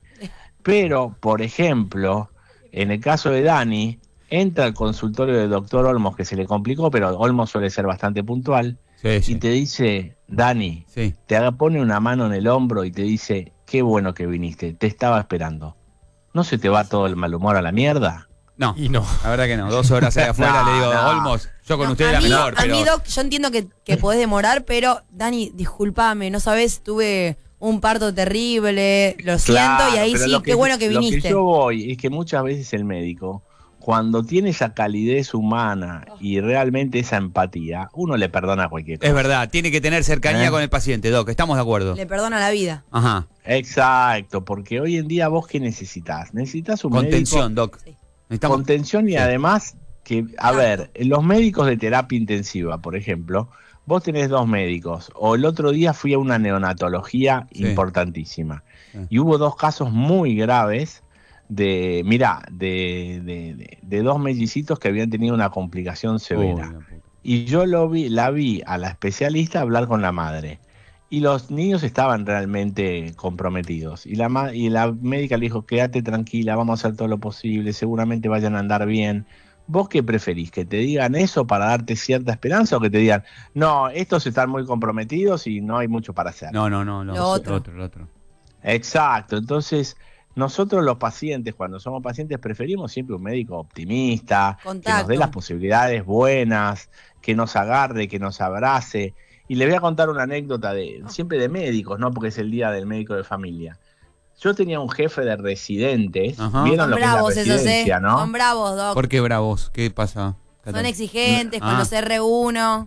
Pero, por ejemplo, en el caso de Dani, entra al consultorio del doctor Olmos, que se le complicó, pero Olmos suele ser bastante puntual, Sí, y sí. te dice, Dani, Sí. te haga- pone una mano en el hombro y te dice, qué bueno que viniste, te estaba esperando. ¿No se te va todo el mal humor a la mierda? No, Y no. la verdad que no. Dos horas ahí afuera No, le digo, no. Olmos, yo con No, usted a la mí, mejor, a pero. mí, Doc, yo entiendo que, que podés demorar, pero Dani, discúlpame, no sabes, tuve un parto terrible, lo siento, Claro, y ahí pero sí, lo qué bueno que Lo viniste. que yo voy es que muchas veces el médico, cuando tiene esa calidez humana y realmente esa empatía, uno le perdona cualquier cosa. Es verdad, tiene que tener cercanía ¿Eh? con el paciente, Doc, estamos de acuerdo. Le perdona la vida. Ajá. Exacto, porque hoy en día vos qué necesitas? Necesitas un Contención, médico, Doc. Sí. Necesitamos. contención y Sí. además que, a ver, los médicos de terapia intensiva, por ejemplo, vos tenés dos médicos, o el otro día fui a una neonatología Sí. importantísima, Sí. y hubo dos casos muy graves de, mirá, de, de, de- de dos mellicitos que habían tenido una complicación severa. Uy, la puta. Y yo lo vi, la vi a la especialista hablar con la madre. Y los niños estaban realmente comprometidos. Y la, ma- y la médica le dijo, quédate tranquila, vamos a hacer todo lo posible, seguramente vayan a andar bien. ¿Vos qué preferís? ¿Que te digan eso para darte cierta esperanza o que te digan, no, estos están muy comprometidos y no hay mucho para hacer? No, no, no, no. Lo otro. Lo otro, lo otro. Exacto, entonces nosotros los pacientes, cuando somos pacientes, preferimos siempre un médico optimista, que nos Contacto. dé las posibilidades buenas, que nos agarre, que nos abrace. Y les voy a contar una anécdota de siempre de médicos, ¿no? Porque es el día del médico de familia. Yo tenía un jefe de residentes, Ajá. vieron Son lo que es la bravos esos, ¿eh? residencia, ¿no? Son bravos, Doc. ¿Por qué bravos? ¿Qué pasa? Son Catalina? exigentes con Ah. los R uno.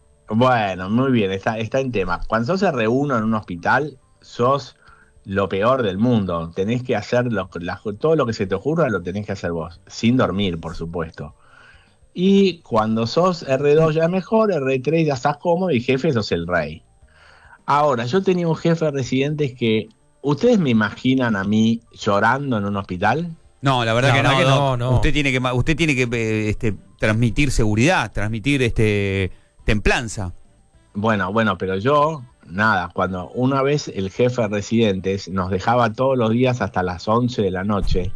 Bueno, muy bien, está, está en tema. Cuando sos R uno en un hospital, sos lo peor del mundo. Tenés que hacer lo- la- todo lo que se te ocurra, lo tenés que hacer vos, sin dormir, por supuesto. Y cuando sos R dos ya mejor, R tres ya estás cómodo y jefe sos el rey. Ahora, yo tenía un jefe de residentes que, ¿ustedes me imaginan a mí llorando en un hospital? No, la verdad La que, verdad no, que Doc. no, no. Usted tiene que, ma- usted tiene que eh, este, transmitir seguridad, transmitir este templanza. Bueno, bueno, pero yo, nada, cuando una vez el jefe de residentes nos dejaba todos los días hasta las once de la noche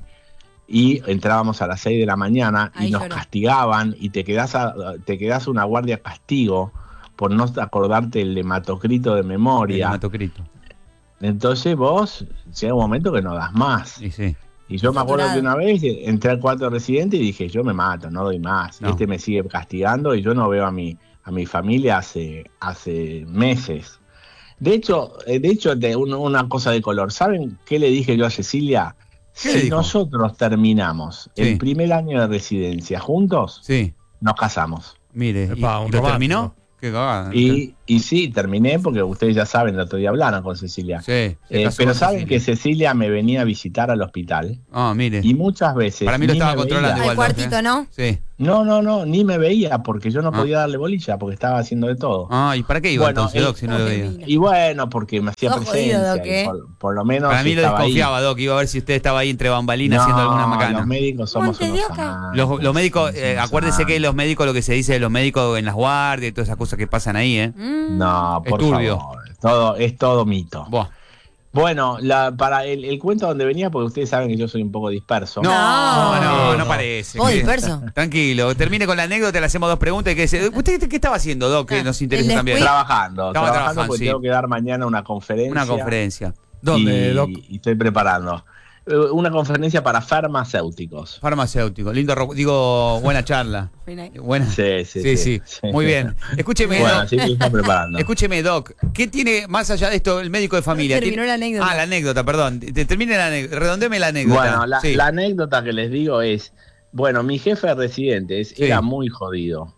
y entrábamos a las seis de la mañana y Ahí nos lloró. castigaban y te quedás, a- te quedás una guardia castigo por no acordarte el hematocrito de El memoria. hematocrito. Entonces vos, llega un momento que no das más. Sí, sí. Y yo me acuerdo Saturado. que una vez entré al cuarto de residente y dije, yo me mato, no doy más. No. Este me sigue castigando y yo no veo a mi, a mi familia hace, hace meses. De hecho, eh, de hecho de un- una cosa de color. ¿Saben qué le dije yo a Cecilia? ¿Qué le Si dijo? nosotros terminamos Sí. el primer año de residencia juntos, Sí. nos casamos. Mire, ¿y, Epa, un y lo romántico. terminó? Qué cagada. Y, y sí, terminé porque ustedes ya saben, el otro día hablaron con Cecilia. Sí, se Eh, casó pero con saben Cecilia. que Cecilia me venía a visitar al hospital Ah, mire. y muchas veces Para mí lo ni estaba me controlando veía. igual. Al cuartito, Doc, ¿eh? ¿no? Sí. No, no, no, ni me veía porque yo no Ah. podía darle bolilla porque estaba haciendo de todo. Ah, ¿y para qué iba Bueno, entonces, el- Doc, si no lo veía? Mira. Y bueno, porque me hacía Sos jodido, presencia. Doc, y ¿eh? por, por lo menos Para mí lo estaba ahí. desconfiaba, Doc. Iba a ver si usted estaba ahí entre bambalinas haciendo alguna macana. Los médicos somos unos Montedioca. santos, Los, los médicos, somos eh, unos acuérdese que santos. los médicos, lo que se dice de los médicos en las guardias y todas esas cosas que pasan ahí, ¿eh? Mm. No, por Es turbio. favor. Todo, es todo mito. Buah. Bueno, la, para el, el cuento donde venía, porque ustedes saben que yo soy un poco disperso. No, no, no, No. parece. Vos Que- disperso. Tranquilo, termine con la anécdota, le hacemos dos preguntas. Y que se- ¿Usted qué estaba haciendo, Doc? Que Ah, nos interesa el también. descuido. Trabajando, Estaba trabajando trabajando, porque sí. tengo que dar mañana una conferencia. Una conferencia. ¿Dónde, y, Doc? y estoy preparando. Eh, Una conferencia para farmacéuticos. Farmacéutico. Lindo, ro- digo, buena charla. Buena. Sí, sí, Sí, sí. sí. Muy bien. Escúcheme, Bueno, Doc. así que estoy preparando. Escúcheme, Doc. ¿Qué tiene, más allá de esto, el médico de familia? terminó ¿Tiene- la anécdota. Ah, la anécdota, perdón. Te- Termine la anécdota. Redondeme la anécdota. Bueno, la, Sí. la anécdota que les digo es, bueno, mi jefe de residentes Sí. era muy jodido.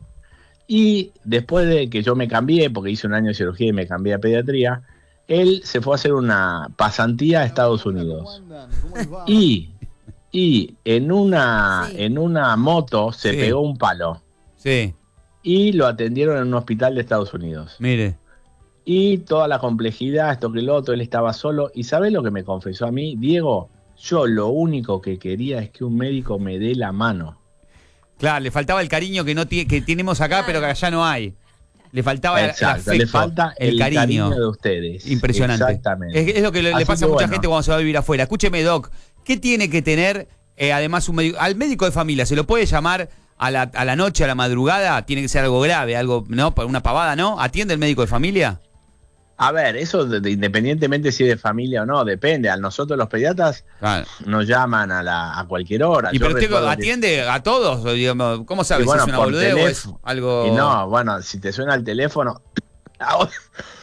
Y después de que yo me cambié, porque hice un año de cirugía y me cambié a pediatría, él se fue a hacer una pasantía a Estados Unidos. Y, y en una, Sí. en una moto se Sí. pegó un palo. Sí, Y lo atendieron en un hospital de Estados Unidos. mire. Y toda la complejidad, esto que lo otro, él estaba solo. ¿Y sabés lo que me confesó a mí? Diego, yo lo único que quería es que un médico me dé la mano. Claro, le faltaba el cariño que no tie- que tenemos acá, pero que allá no hay. Le faltaba el- el Exacto, afecto, le falta el, cariño. de ustedes. Impresionante. Exactamente. Es, es lo que le, le Así pasa a que mucha bueno. gente cuando se va a vivir afuera. Escúcheme, Doc, ¿qué tiene que tener eh, además un médico? Al médico de familia, ¿se lo puede llamar a la, a la noche, a la madrugada? Tiene que ser algo grave, algo, ¿no? Una pavada, ¿no? ¿Atiende el médico de familia? A ver, eso de- de- independientemente si es de familia o no, depende. A nosotros los pediatras Claro. nos llaman a, la, a cualquier hora. ¿Y Yo pero usted recuerdo que- atiende a todos? O, digamos, ¿cómo sabe Y bueno, si es una por boludez o es teléfono. algo...? Y no, bueno, si te suena el teléfono... Ahora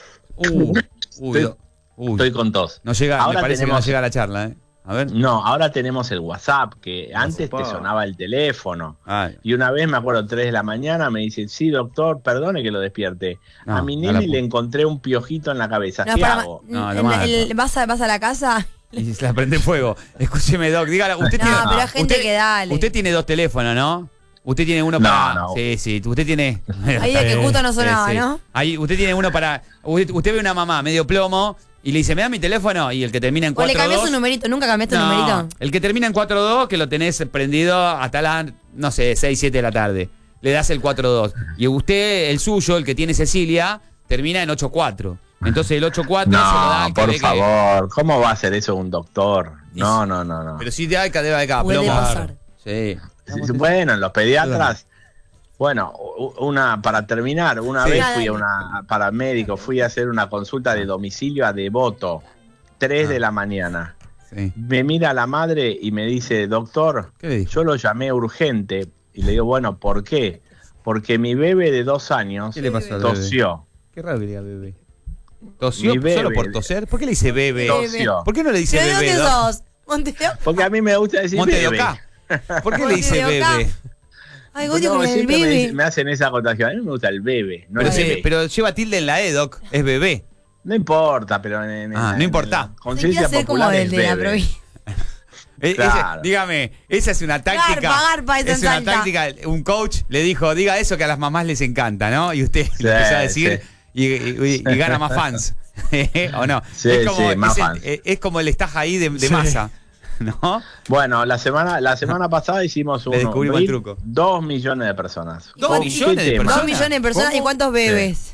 Uh, uy, Estoy- do- uy. estoy con tos. No llega, Ahora me parece que tenemos- no llega la charla, ¿eh? A ver. No, ahora tenemos el WhatsApp, que antes te ocupaba. sonaba el teléfono. Ay, Y una vez, me acuerdo, tres de la mañana, me dicen, sí, doctor, perdone que lo despierte. No, a mi no la nene pu- le encontré un piojito en la cabeza. No, ¿Qué para- hago? No, lo el- mato. el- vas, a, vas a la casa. y se la prende fuego. Escúcheme, Doc, dígala. Usted No, tiene, pero hay gente usted- que dale. Usted tiene dos teléfonos, ¿no? Usted tiene uno No, para. no. Sí, sí. Usted tiene. Ahí de que justo no sonaba, Sí, sí. ¿no? Ahí, usted tiene uno para. Usted, usted ve una mamá medio plomo y le dice, ¿me da mi teléfono? Y el que termina en O le cuatro cambias dos. un numerito. ¿Nunca cambiaste un No, numerito? el que termina en cuatro dos, que lo tenés prendido hasta las, no sé, seis, siete de la tarde. Le das el cuatro dos. Y usted, el suyo, el que tiene Cecilia, termina en ocho cuatro. Entonces el ocho cuatro se lo da No, al que por ve que- favor, ¿cómo va a hacer eso un doctor? No, no, no, no. Pero sí de acá, de acá, Puede plomo. pasar. Sí. Sí, bueno, los pediatras, bueno, u- una para terminar, una Sí. vez Dale. fui a una para médico, fui a hacer una consulta de domicilio a Devoto, tres Ah. de la mañana. Sí. Me mira la madre y me dice, doctor, ¿Qué le dijo? yo lo llamé urgente y le digo, bueno, ¿por qué? Porque mi bebé de dos años ¿Qué le pasó al bebé? tosió. Qué raro que diga bebé. ¿Tosió Mi bebé. solo por toser? ¿Por qué le dice bebé? Tosió. ¿Por qué no le dice ¿Pero de bebé? dónde Doc? sos? ¿Montevideo? Porque a mí me gusta decir Monte de bebé. Oca. ¿Por qué le dice Monte de Oca. bebé? Ay, No, Gotti con el siempre me, bebé. me hacen esa acotación. A mí me gusta el bebé, no Pero, el sí, bebé. pero lleva tilde en la E, Doc. Es bebé. No importa, pero en, en- Ah, en- no importa. en Hay que conciencia hacer como popular el es de la bebé. provincia. Eh, Claro. esa- dígame, esa es una táctica. Garpa, garpa, esa es una salta. táctica. Un coach le dijo, diga eso que a las mamás les encanta, ¿no? Y usted Sí, le empezó a decir sí. y, y- y gana más fans. ¿O no? Sí, es, como, sí, más es, el- fans. eh, es como el estaja ahí de, de Sí. masa, ¿no? Bueno, la semana, la semana pasada hicimos un Le descubrimos el truco. Dos millones de personas. ¿Dos ¿Con millones qué de tema? personas? Dos millones de personas ¿Cómo? y cuántos bebés.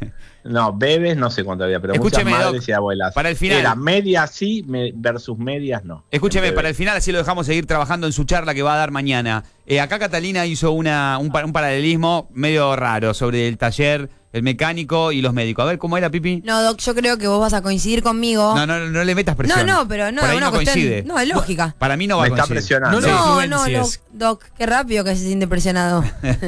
No, bebés no sé cuánto había, pero Escúcheme, muchas madres Doc, y abuelas. para el final. Era medias sí me- versus medias no. Escúcheme, En para el bebés. final así lo dejamos seguir trabajando en su charla que va a dar mañana. Eh, acá Catalina hizo una, un, pa- un paralelismo medio raro sobre el taller, el mecánico y los médicos. A ver, ¿cómo era, Pipi? No, Doc, yo creo que vos vas a coincidir conmigo. No, no, no le metas no, presión. no, pero no, Por ahí es una no cuestión. coincide. No, es lógica. Para mí no va Me a está coincidir. presionando. No, No, no, influencies. Doc, Doc, qué rápido que se siente presionado.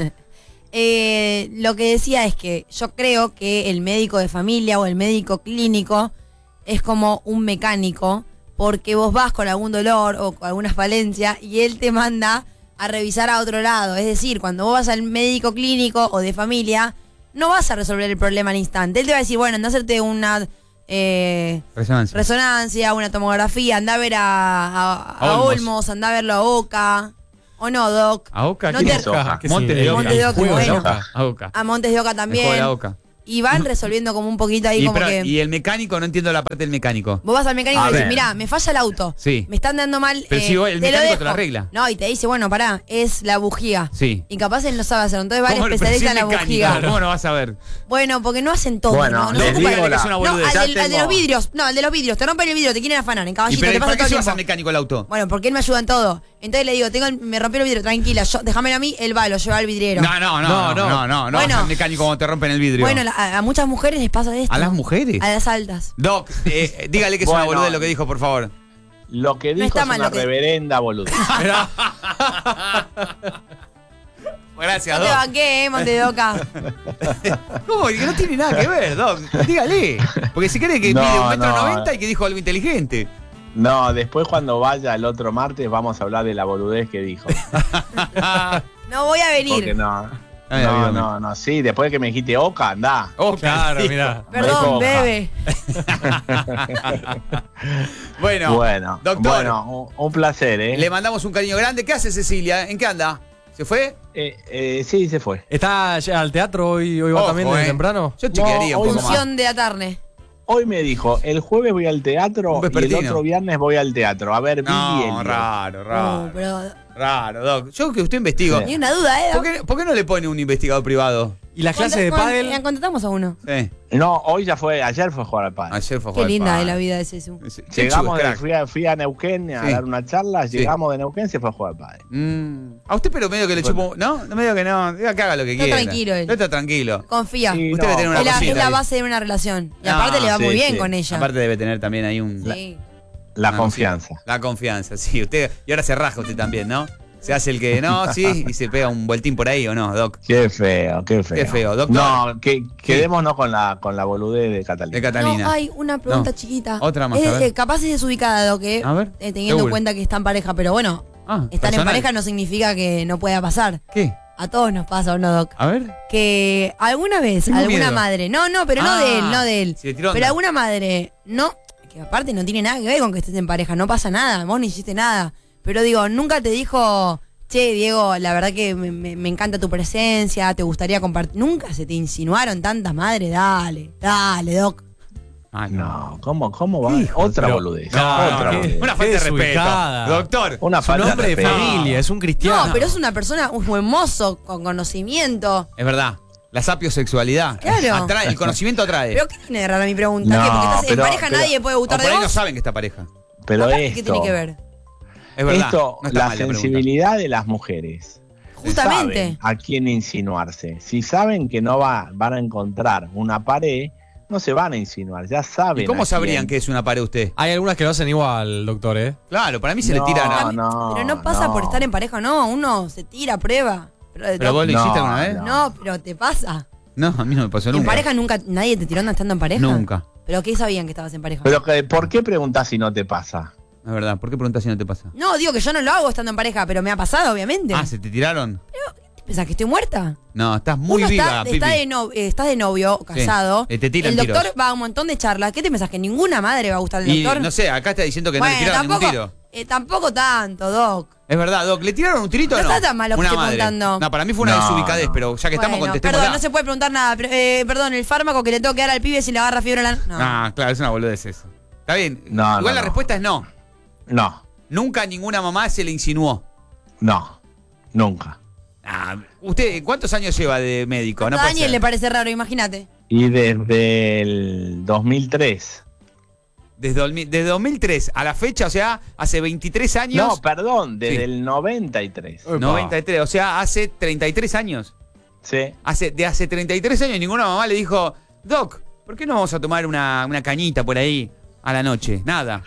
Eh, lo que decía es que yo creo que el médico de familia o el médico clínico es como un mecánico, porque vos vas con algún dolor o con alguna falencia y él te manda a revisar a otro lado. Es decir, cuando vos vas al médico clínico o de familia, no vas a resolver el problema al instante. Él te va a decir, bueno, anda a hacerte una eh, Resonancia. resonancia, una tomografía, anda a ver a, a, a A Olmos. Olmos, anda a verlo a Oca. ¿O no, Doc? ¿A Oca? No ¿Quién te- es Oca? ¿Qué Montes de significa? Oca. Montes de Oca, Juego de bueno. Oca. A Oca. A Montes de Oca El juego también. de la Oca. Y van resolviendo como un poquito ahí, Y, como pero- que... y el mecánico, no entiendo la parte del mecánico. Vos vas al mecánico A y le decís, ver. mirá, me falla el auto. Sí. Me están dando mal. Pero eh, si vos- el te lo mecánico te lo dejo. arregla. No, y te dice, bueno, pará, es la bujía. Sí. Y capaz él no sabe hacerlo. Entonces va el ¿Cómo- pero si especialista es en la mecánico, bujía. ¿Cómo no vas a ver? Bueno, porque no hacen todo. Bueno, no, no les se ocupan- digo que es la- una No, boludez. al, Ya del- al de tengo- los vidrios. No, al de los vidrios. Te rompen el vidrio, te quieren afanar. En ¿Y caballito, pero te para pasa qué todo el llevas al tiempo. mecánico el auto? Bueno, porque él me ayuda en todo. Entonces le digo, tengo el- me rompió el vidrio, tranquila, yo, déjamelo a mí, él va, lo lleva al vidriero. No, no, no, no, no, no, no, no Bueno. vas al mecánico cuando te rompen el vidrio. Bueno, la- a, a muchas mujeres les pasa esto. ¿A las mujeres? A las altas. Doc, eh, dígale que es una Bueno. boludez lo que dijo, por favor. Lo que No dijo está es mal una lo que- reverenda boludez. Gracias, No te Doc. banqué, eh, Montedoca. ¿Cómo? Que no tiene nada que ver, Doc. Dígale. Porque si cree que No, mide un metro no. noventa y que dijo algo inteligente. No, después cuando vaya el otro martes vamos a hablar de la boludez que dijo. No voy a Porque venir. no. Ay, No, amigo no, no, sí, después de que me dijiste Oca, andá. Oh, Claro, sí. mirá. Perdón, Boca. bebe. Bueno, bueno, doctor, bueno, un, un placer, ¿eh? le mandamos un cariño grande. ¿Qué hace Cecilia? ¿En qué anda? ¿Se fue? Eh, eh, sí, se fue. ¿Está ya al teatro hoy, hoy va Ojo, también desde eh. temprano? Yo chequearía No, un hoy poco más. Función de atarne. Hoy me dijo, el jueves voy al teatro Un y el vespertino. otro viernes voy al teatro. A ver, Billy No, Elliot. raro, raro. Uh, pero Raro, Doc. Yo que usted investigo. Sí. ni una duda, ¿eh? ¿Por qué, por qué no le pone un investigador privado? ¿Y las clases de Contra- pádel? con- Contratamos a uno. Sí. No, hoy ya fue, ayer fue a jugar al padre. Ayer fue a Qué jugar linda pádel. es la vida de Cesu. Sí, qué Llegamos, chulo, de, crack. fui, a, fui a Neuquén a Sí. dar una charla, Sí. llegamos de Neuquén, se fue a jugar al padre. Mm. A usted pero medio que le chupo... ¿No? No medio que no. Diga que haga lo que Está quiera. tranquilo él. Está tranquilo. Confía. Sí, Usted debe tener una es, la, cosita es la ahí. base de una relación. Y Ah, aparte le va sí, muy bien sí. con ella. Aparte debe tener también ahí un... Sí. La una confianza. cosita. La confianza, sí. Usted... Y ahora se raja usted también, ¿no? Se hace el que no, sí, y se pega un vueltín por ahí, ¿o no, Doc? Qué feo, qué feo. Qué feo, doctor. No, que, quedémonos con la con la boludez de Catalina. De Catalina. No, hay una pregunta No. chiquita. Otra más, Es, a ver. eh, capaz es desubicada, lo que A ver, eh, teniendo seguro. en cuenta que está en pareja, pero bueno, Ah, estar en personal. pareja no significa que no pueda pasar. ¿Qué? A todos nos pasa, ¿o no, Doc? A ver. Que alguna vez, Tengo alguna miedo. madre, no, no, pero no Ah, de él, no de él. si le tiró onda. Pero alguna madre, no, que aparte no tiene nada que ver con que estés en pareja, no pasa nada, vos no hiciste nada. Pero digo, nunca te dijo, che, Diego, la verdad que me, me- me encanta tu presencia, te gustaría compartir. Nunca se te insinuaron tantas madres, dale, dale, Doc. Ah, No, ¿cómo, cómo va? Hijo, Otra pero- boludez. No, otra no, boludez. una falta de respeto. desubicada. Doctor. Una Es un falta hombre de respeto. familia, es un cristiano. No, pero es una persona, un buen mozo, con conocimiento. Es verdad. La sapiosexualidad. Claro. Atrae, el conocimiento atrae. ¿Pero qué tiene de raro mi pregunta? No, ¿Qué? Porque estás pero- en pareja, pero- nadie puede o gustar por de ahí no vos. saben que está pareja. Pero Aparte, esto, ¿qué tiene que ver? Es verdad. esto, no está la mal la pregunta. sensibilidad de las mujeres. Justamente. Saben a quién insinuarse. Si saben que no va, van a encontrar una pared, no se van a insinuar, ya saben. ¿Y cómo a sabrían quién. que es una pared usted? Hay algunas que lo hacen igual, doctor, ¿eh? Claro, para mí se No, le tira nada. no, Pero no pasa no. por estar en pareja, no, uno se tira a prueba. Pero, ¿Pero vos lo No, hiciste alguna vez? no. no, pero te pasa. No, a mí no me pasó ¿En nunca. pareja nunca nadie te tiró onda estando en pareja? Nunca. ¿Pero qué sabían que estabas en pareja? Pero que, ¿por qué preguntás si no te pasa? Es verdad. ¿Por qué preguntas si no te pasa? No, digo que yo no lo hago estando en pareja, pero me ha pasado, obviamente. Ah, ¿se te tiraron? ¿Pensás que estoy muerta? No, estás muy Uno viva, está, Pipi. está de no- eh, estás de novio, casado. Y te tiran el doctor tiros. va a un montón de charlas. ¿Qué te pensás? ¿Que ninguna madre va a gustar al Y doctor? no sé, acá está diciendo que no bueno, le tiraron tampoco, ningún tiro. eh, tampoco tanto, Doc. Es verdad, Doc, ¿le tiraron un tirito o No no? está tan mal lo que Una estoy madre. preguntando. No, para mí fue una No, desubicadez, no. pero ya que estamos, Bueno, contestémosla. perdón, no se puede preguntar nada. pero, eh, perdón, el fármaco que le tengo que dar al pibe si le agarra fiebre a la... No. Ah, claro, es una boludez eso. Está bien. No, Igual no, la no. respuesta es no. No, Nunca ninguna mamá se le insinuó. no, nunca. Ah, ¿usted cuántos años lleva de médico? No a puede Daniel ser. le parece raro, imagínate. Y desde el dos mil tres. Desde, dos mil desde dos mil tres a la fecha, o sea, hace veintitrés años. No, perdón, desde Sí. el noventa y tres. noventa y tres, o sea, hace treinta y tres años. Sí. Hace, de hace treinta y tres años ninguna mamá le dijo, Doc, ¿por qué no vamos a tomar una, una cañita por ahí a la noche? Nada.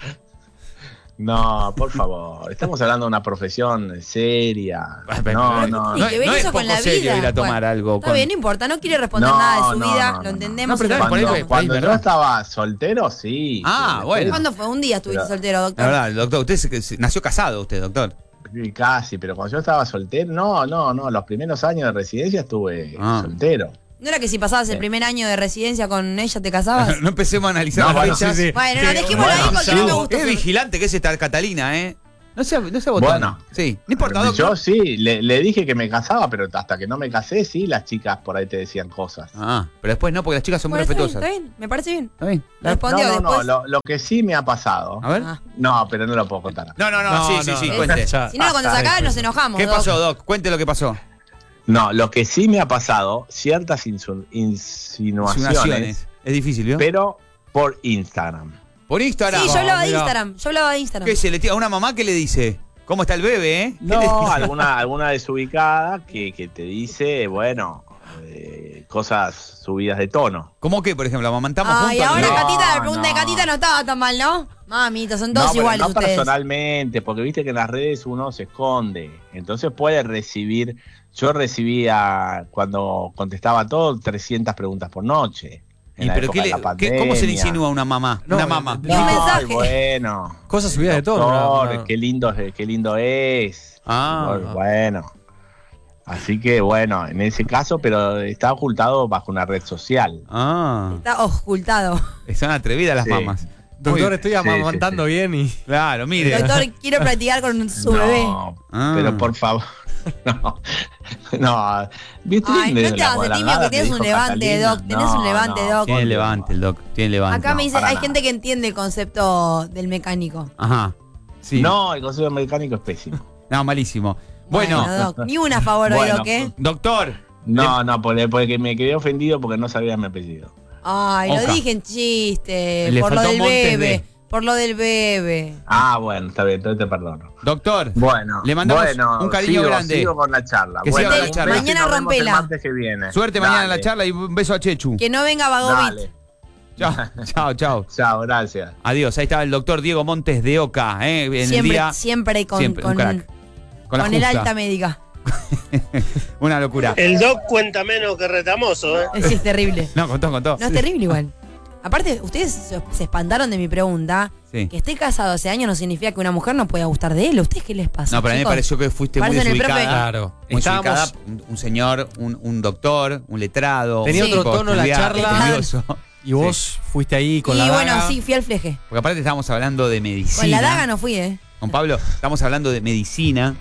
No, por favor. Estamos hablando de una profesión seria. Pero- No, pero- no, Tiene no que es- ver no es eso con poco la serio vida. ir a tomar Bueno, algo Está con- bien, no importa, no quiere responder No, nada de su no, vida, no, lo no, entendemos. no. No, pero y lo por eso- respetamos. Cuando, ahí, cuando ¿verdad? yo estaba soltero, sí. Ah, Sí, bueno. ¿Cuándo fue? Un día estuviste Pero- soltero, La doctor. verdad, doctor, usted se- se- nació casado, usted, doctor. Sí, casi, pero cuando yo estaba soltero, no, no, no. Los primeros años de residencia estuve Ah. soltero. ¿No era que si pasabas el primer año de residencia con ella te casabas? No empecemos a analizar No, las bueno, fechas. sí, sí. Bueno, no, Sí, dejémoslo bueno, ahí porque sí. no me gusta. Es vigilante que es esta Catalina, ¿eh? No sea, no sea botón. Bueno. Sí, no importa, Doc. Yo sí, le, le dije que me casaba, pero hasta que no me casé, sí, las chicas por ahí te decían cosas. Ah, pero después no, porque las chicas son muy Bueno, está bien, respetuosas. está bien, me parece bien. ¿Está bien? La- Respondió no, no, después. no, lo, lo que sí me ha pasado. A ver. Ah. No, pero no lo puedo contar. No, no, no, No, sí, sí, no, sí, no, cuente. ya. Si no lo contás Basta, acá, después. nos enojamos. ¿Qué Doc. pasó, Doc? Cuente lo que pasó. No, lo que sí me ha pasado, ciertas insu- insinuaciones, Insinuaciones. Es difícil, ¿vio? pero por Instagram. Por Instagram. Sí, yo hablaba de mira. Instagram. Yo hablaba de Instagram. ¿Qué se le tira a una mamá que le dice? ¿Cómo está el bebé, eh? ¿Qué le No, dice? alguna, alguna desubicada que, que te dice, bueno, eh, cosas subidas de tono. ¿Cómo qué, por ejemplo? ¿Amamantamos Ay, juntos? ahora No, Catita, la pregunta de no. Catita no estaba tan mal, ¿no? Mamita, son todos no, pero iguales no ustedes. personalmente, porque viste que en las redes uno se esconde. Entonces puede recibir, yo recibía cuando contestaba todo trescientas preguntas por noche. En ¿Y la pero época qué de le- la qué- ¿Cómo se le pandemia. insinúa a una mamá? No, una mamá. no, Un Ay, mensaje. bueno. Cosas subidas de tono. Doctor, no, no. qué lindo, qué lindo es. Ah. Bueno. Así que bueno, en ese caso, pero está ocultado bajo una red social. Ah. Está ocultado. Son atrevidas las Sí. mamás. Doctor, Muy- estoy sí, amamantando sí, bien y. Claro, mire. Doctor, quiero practicar con su no, bebé. Ah. pero por favor. No. No. ¿Viste? Ay, no De te la hagas el tímido guarangada que tienes dijo un levante, Catalina. Doc. Tenés un No, levante, no. Doc. Tiene levante el Doc. Tiene levante. Acá me dice, para hay nada. gente que entiende el concepto del mecánico. Ajá. Sí. No, el consejo mecánico es pésimo. No, malísimo. Bueno, Doc, ni una a favor de Bueno, Doc, ¿eh? doctor. No, no, porque, porque me quedé ofendido porque no sabía mi apellido. Ay, Oca. lo dije en chiste. Le por lo faltó del Montes bebé. de- Por lo del bebé. Ah, bueno, está bien, entonces te perdono. Doctor. Bueno, Le mandamos bueno, un cariño sigo, grande. Sigo con la charla. Que bueno, siga la un charla. beso y Mañana nos vemos el rompela. martes que viene. Suerte mañana en la Dale, charla y un beso a Chechu. Que no venga Vagovit. Dale. Chao, chao, chao. Chao, gracias. Adiós. Ahí estaba el doctor Diego Montes de Oca, ¿eh? En el Siempre, día. siempre con, siempre, un con, crack. Con, la con el justa. alta médica. Una locura. El Doc cuenta menos que Retamoso, ¿eh? Sí, es terrible. No, contó, contó. No, es terrible igual. Aparte, ustedes se se espantaron de mi pregunta. Sí. Que esté casado hace años no significa que una mujer no pueda gustar de él. ¿Ustedes qué les pasa? No, pero a mí me chicos? pareció que fuiste muy Parecen el profe. desubicada. Claro. Muy Estábamos. desubicada. Un, un señor, un, un doctor, un letrado. Tenía un otro tipo tono la estudiado, charla. estudioso. Y vos fuiste ahí con y la bueno, daga. sí, fui al fleje. Porque aparte estábamos hablando de medicina. Con la daga no fui, ¿eh? Con Pablo, estamos hablando de medicina.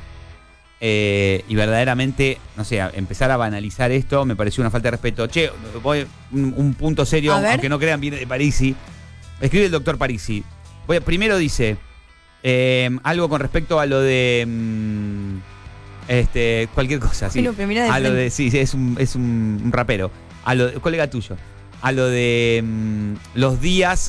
eh, y verdaderamente, no sé, a- empezar a banalizar esto me pareció una falta de respeto. Che, voy, un, un punto serio, A ver. aunque no crean, viene de Parisi. Escribe el doctor Parisi. Voy a- primero dice eh, algo con respecto a lo de. mm, este, cualquier cosa, sí. Bueno, pero mirá de a lo frente. de. Sí, sí, es un, es un, un rapero. A lo de- colega tuyo. A lo de mm, los días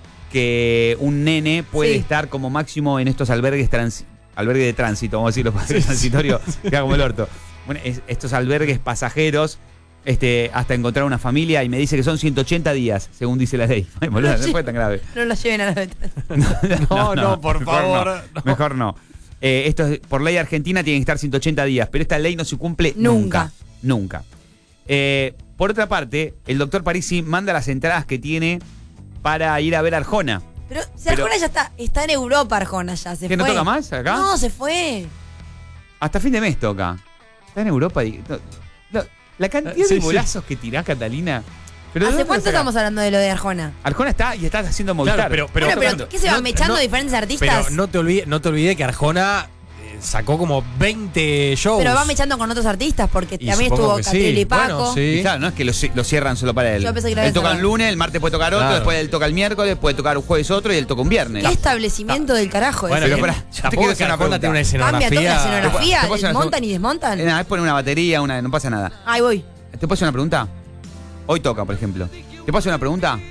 que un nene puede Sí. estar como máximo en estos albergues trans, albergue de tránsito, vamos a decirlo, para transitorio, queda como el orto. Bueno, es- estos albergues pasajeros, este, hasta encontrar una familia, y me dice que son ciento ochenta días, según dice la ley. Ay, boludo, no fue tan grave. No lo lleven a la ventana. No, no, por mejor favor, no, no. Mejor no. Eh, esto es- por ley argentina tienen que estar ciento ochenta días, pero esta ley no se cumple nunca. Nunca. Nunca. Eh, por otra parte, el doctor Parisi manda las entradas que tiene para ir a ver a Arjona. Pero si Pero- Arjona ya está, está en Europa, Arjona ya se ¿Que no fue. toca más acá? No, se fue. Hasta fin de mes toca. Está en Europa y. no, no, la cantidad Sí, de sí. bolazos que tirás, Catalina. Pero ¿de ¿Hace dónde cuánto lo sacás? estamos hablando de lo de Arjona? Arjona está y estás haciendo Movistar. Claro, pero, pero, bueno, pero tocando. ¿qué se van no- mechando no- diferentes artistas? Pero no te olvides, no te olvides que Arjona eh, sacó como veinte shows. Pero va mechando con otros artistas porque Y también supongo estuvo que sí. Catriel y Paco. Bueno, sí. Y claro, no es que lo, ci- lo cierran solo para él. Yo pensé que lo él habían toca un cerrado. lunes, el martes puede tocar otro, Claro. después él toca el miércoles, puede tocar un jueves otro y él toca un viernes. ¿Qué establecimiento del carajo Bueno, ese? pero que- pará, yo te tampoco quiero es que hacer una Arjona tiene una pregunta. Cambia toda la escenografía. escenografía, ¿Te puedo hacer una desmontan y seg- desmontan. Eh, nada, es poner una batería, una, no pasa nada. Ahí voy. ¿Te puedo hacer una pregunta? Hoy toca, por ejemplo. ¿Te puedo hacer una pregunta?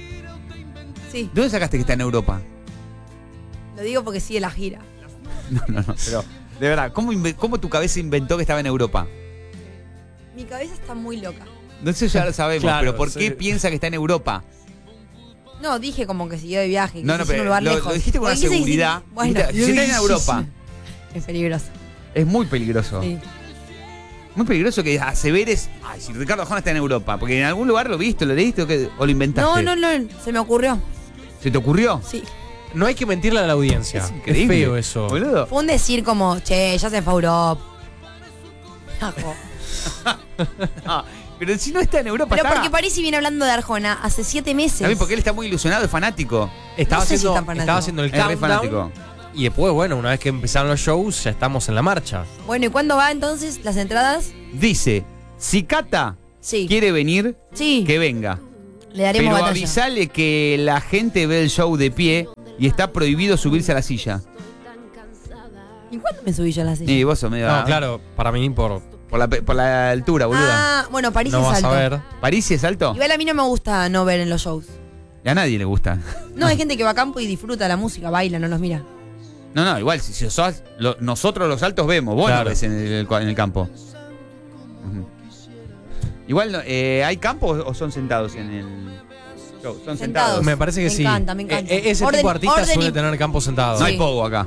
Sí, ¿De dónde sacaste que está en Europa? lo digo porque sigue la gira. No, no, no, pero de verdad, ¿cómo, inve- cómo tu cabeza inventó que estaba en Europa? Mi cabeza está muy loca. No sé, ya lo sabemos, Claro, pero ¿por sí. qué piensa que está en Europa? No, dije como que siguió de viaje. Que No, no, quise ir a pero un lugar lo- lejos. lo dijiste con una Porque quise decir- seguridad. Bueno, Dijiste, si está en Europa. Es peligroso. Es muy peligroso. Sí. Muy peligroso que aseveres, ay, si Ricardo Arjona está en Europa, porque en algún lugar lo viste, lo leíste o, qué, o lo inventaste. No, no, no, se me ocurrió. ¿Se te ocurrió? Sí. No hay que mentirle a la audiencia. Es Es, increíble. feo eso. Boludo. Fue un decir como, che, ya se fue a Europa. Ajo. Ah, Pero si no está en Europa, Pero está. porque Parisi viene hablando de Arjona hace siete meses. También porque él está muy ilusionado, es fanático. Estaba, No sé si haciendo, tan fanático. estaba haciendo el Es re countdown. fanático. Y después, bueno, una vez que empezaron los shows, ya estamos en la marcha. Bueno, ¿y cuándo va entonces las entradas? Dice, si Cata Sí. quiere venir, Sí. que venga. Le daremos Pero batalla. avisale que la gente ve el show de pie y está prohibido subirse a la silla. ¿Y cuándo me subí yo a la silla? Y vos sos medio... No, claro, para mí por. Por la, pe- por la altura, boluda. Ah, bueno, París No es vas alto. a ver. ¿París es alto? Igual a mí no me gusta no ver en los shows. Y a nadie le gusta. No, hay gente que va a campo y disfruta la música, baila, no los mira. No, no, igual, si, si sos, lo- nosotros los altos vemos, vos Claro. no ves en el, en el campo. Ujú. Igual, no, eh, ¿hay campo o son sentados en el show? Son sentados. Sentados. Me parece que Me sí. encanta, me encanta. E- e- ese Orden- tipo de artista orden suele y- tener campo sentado. No Sí. hay pogo acá.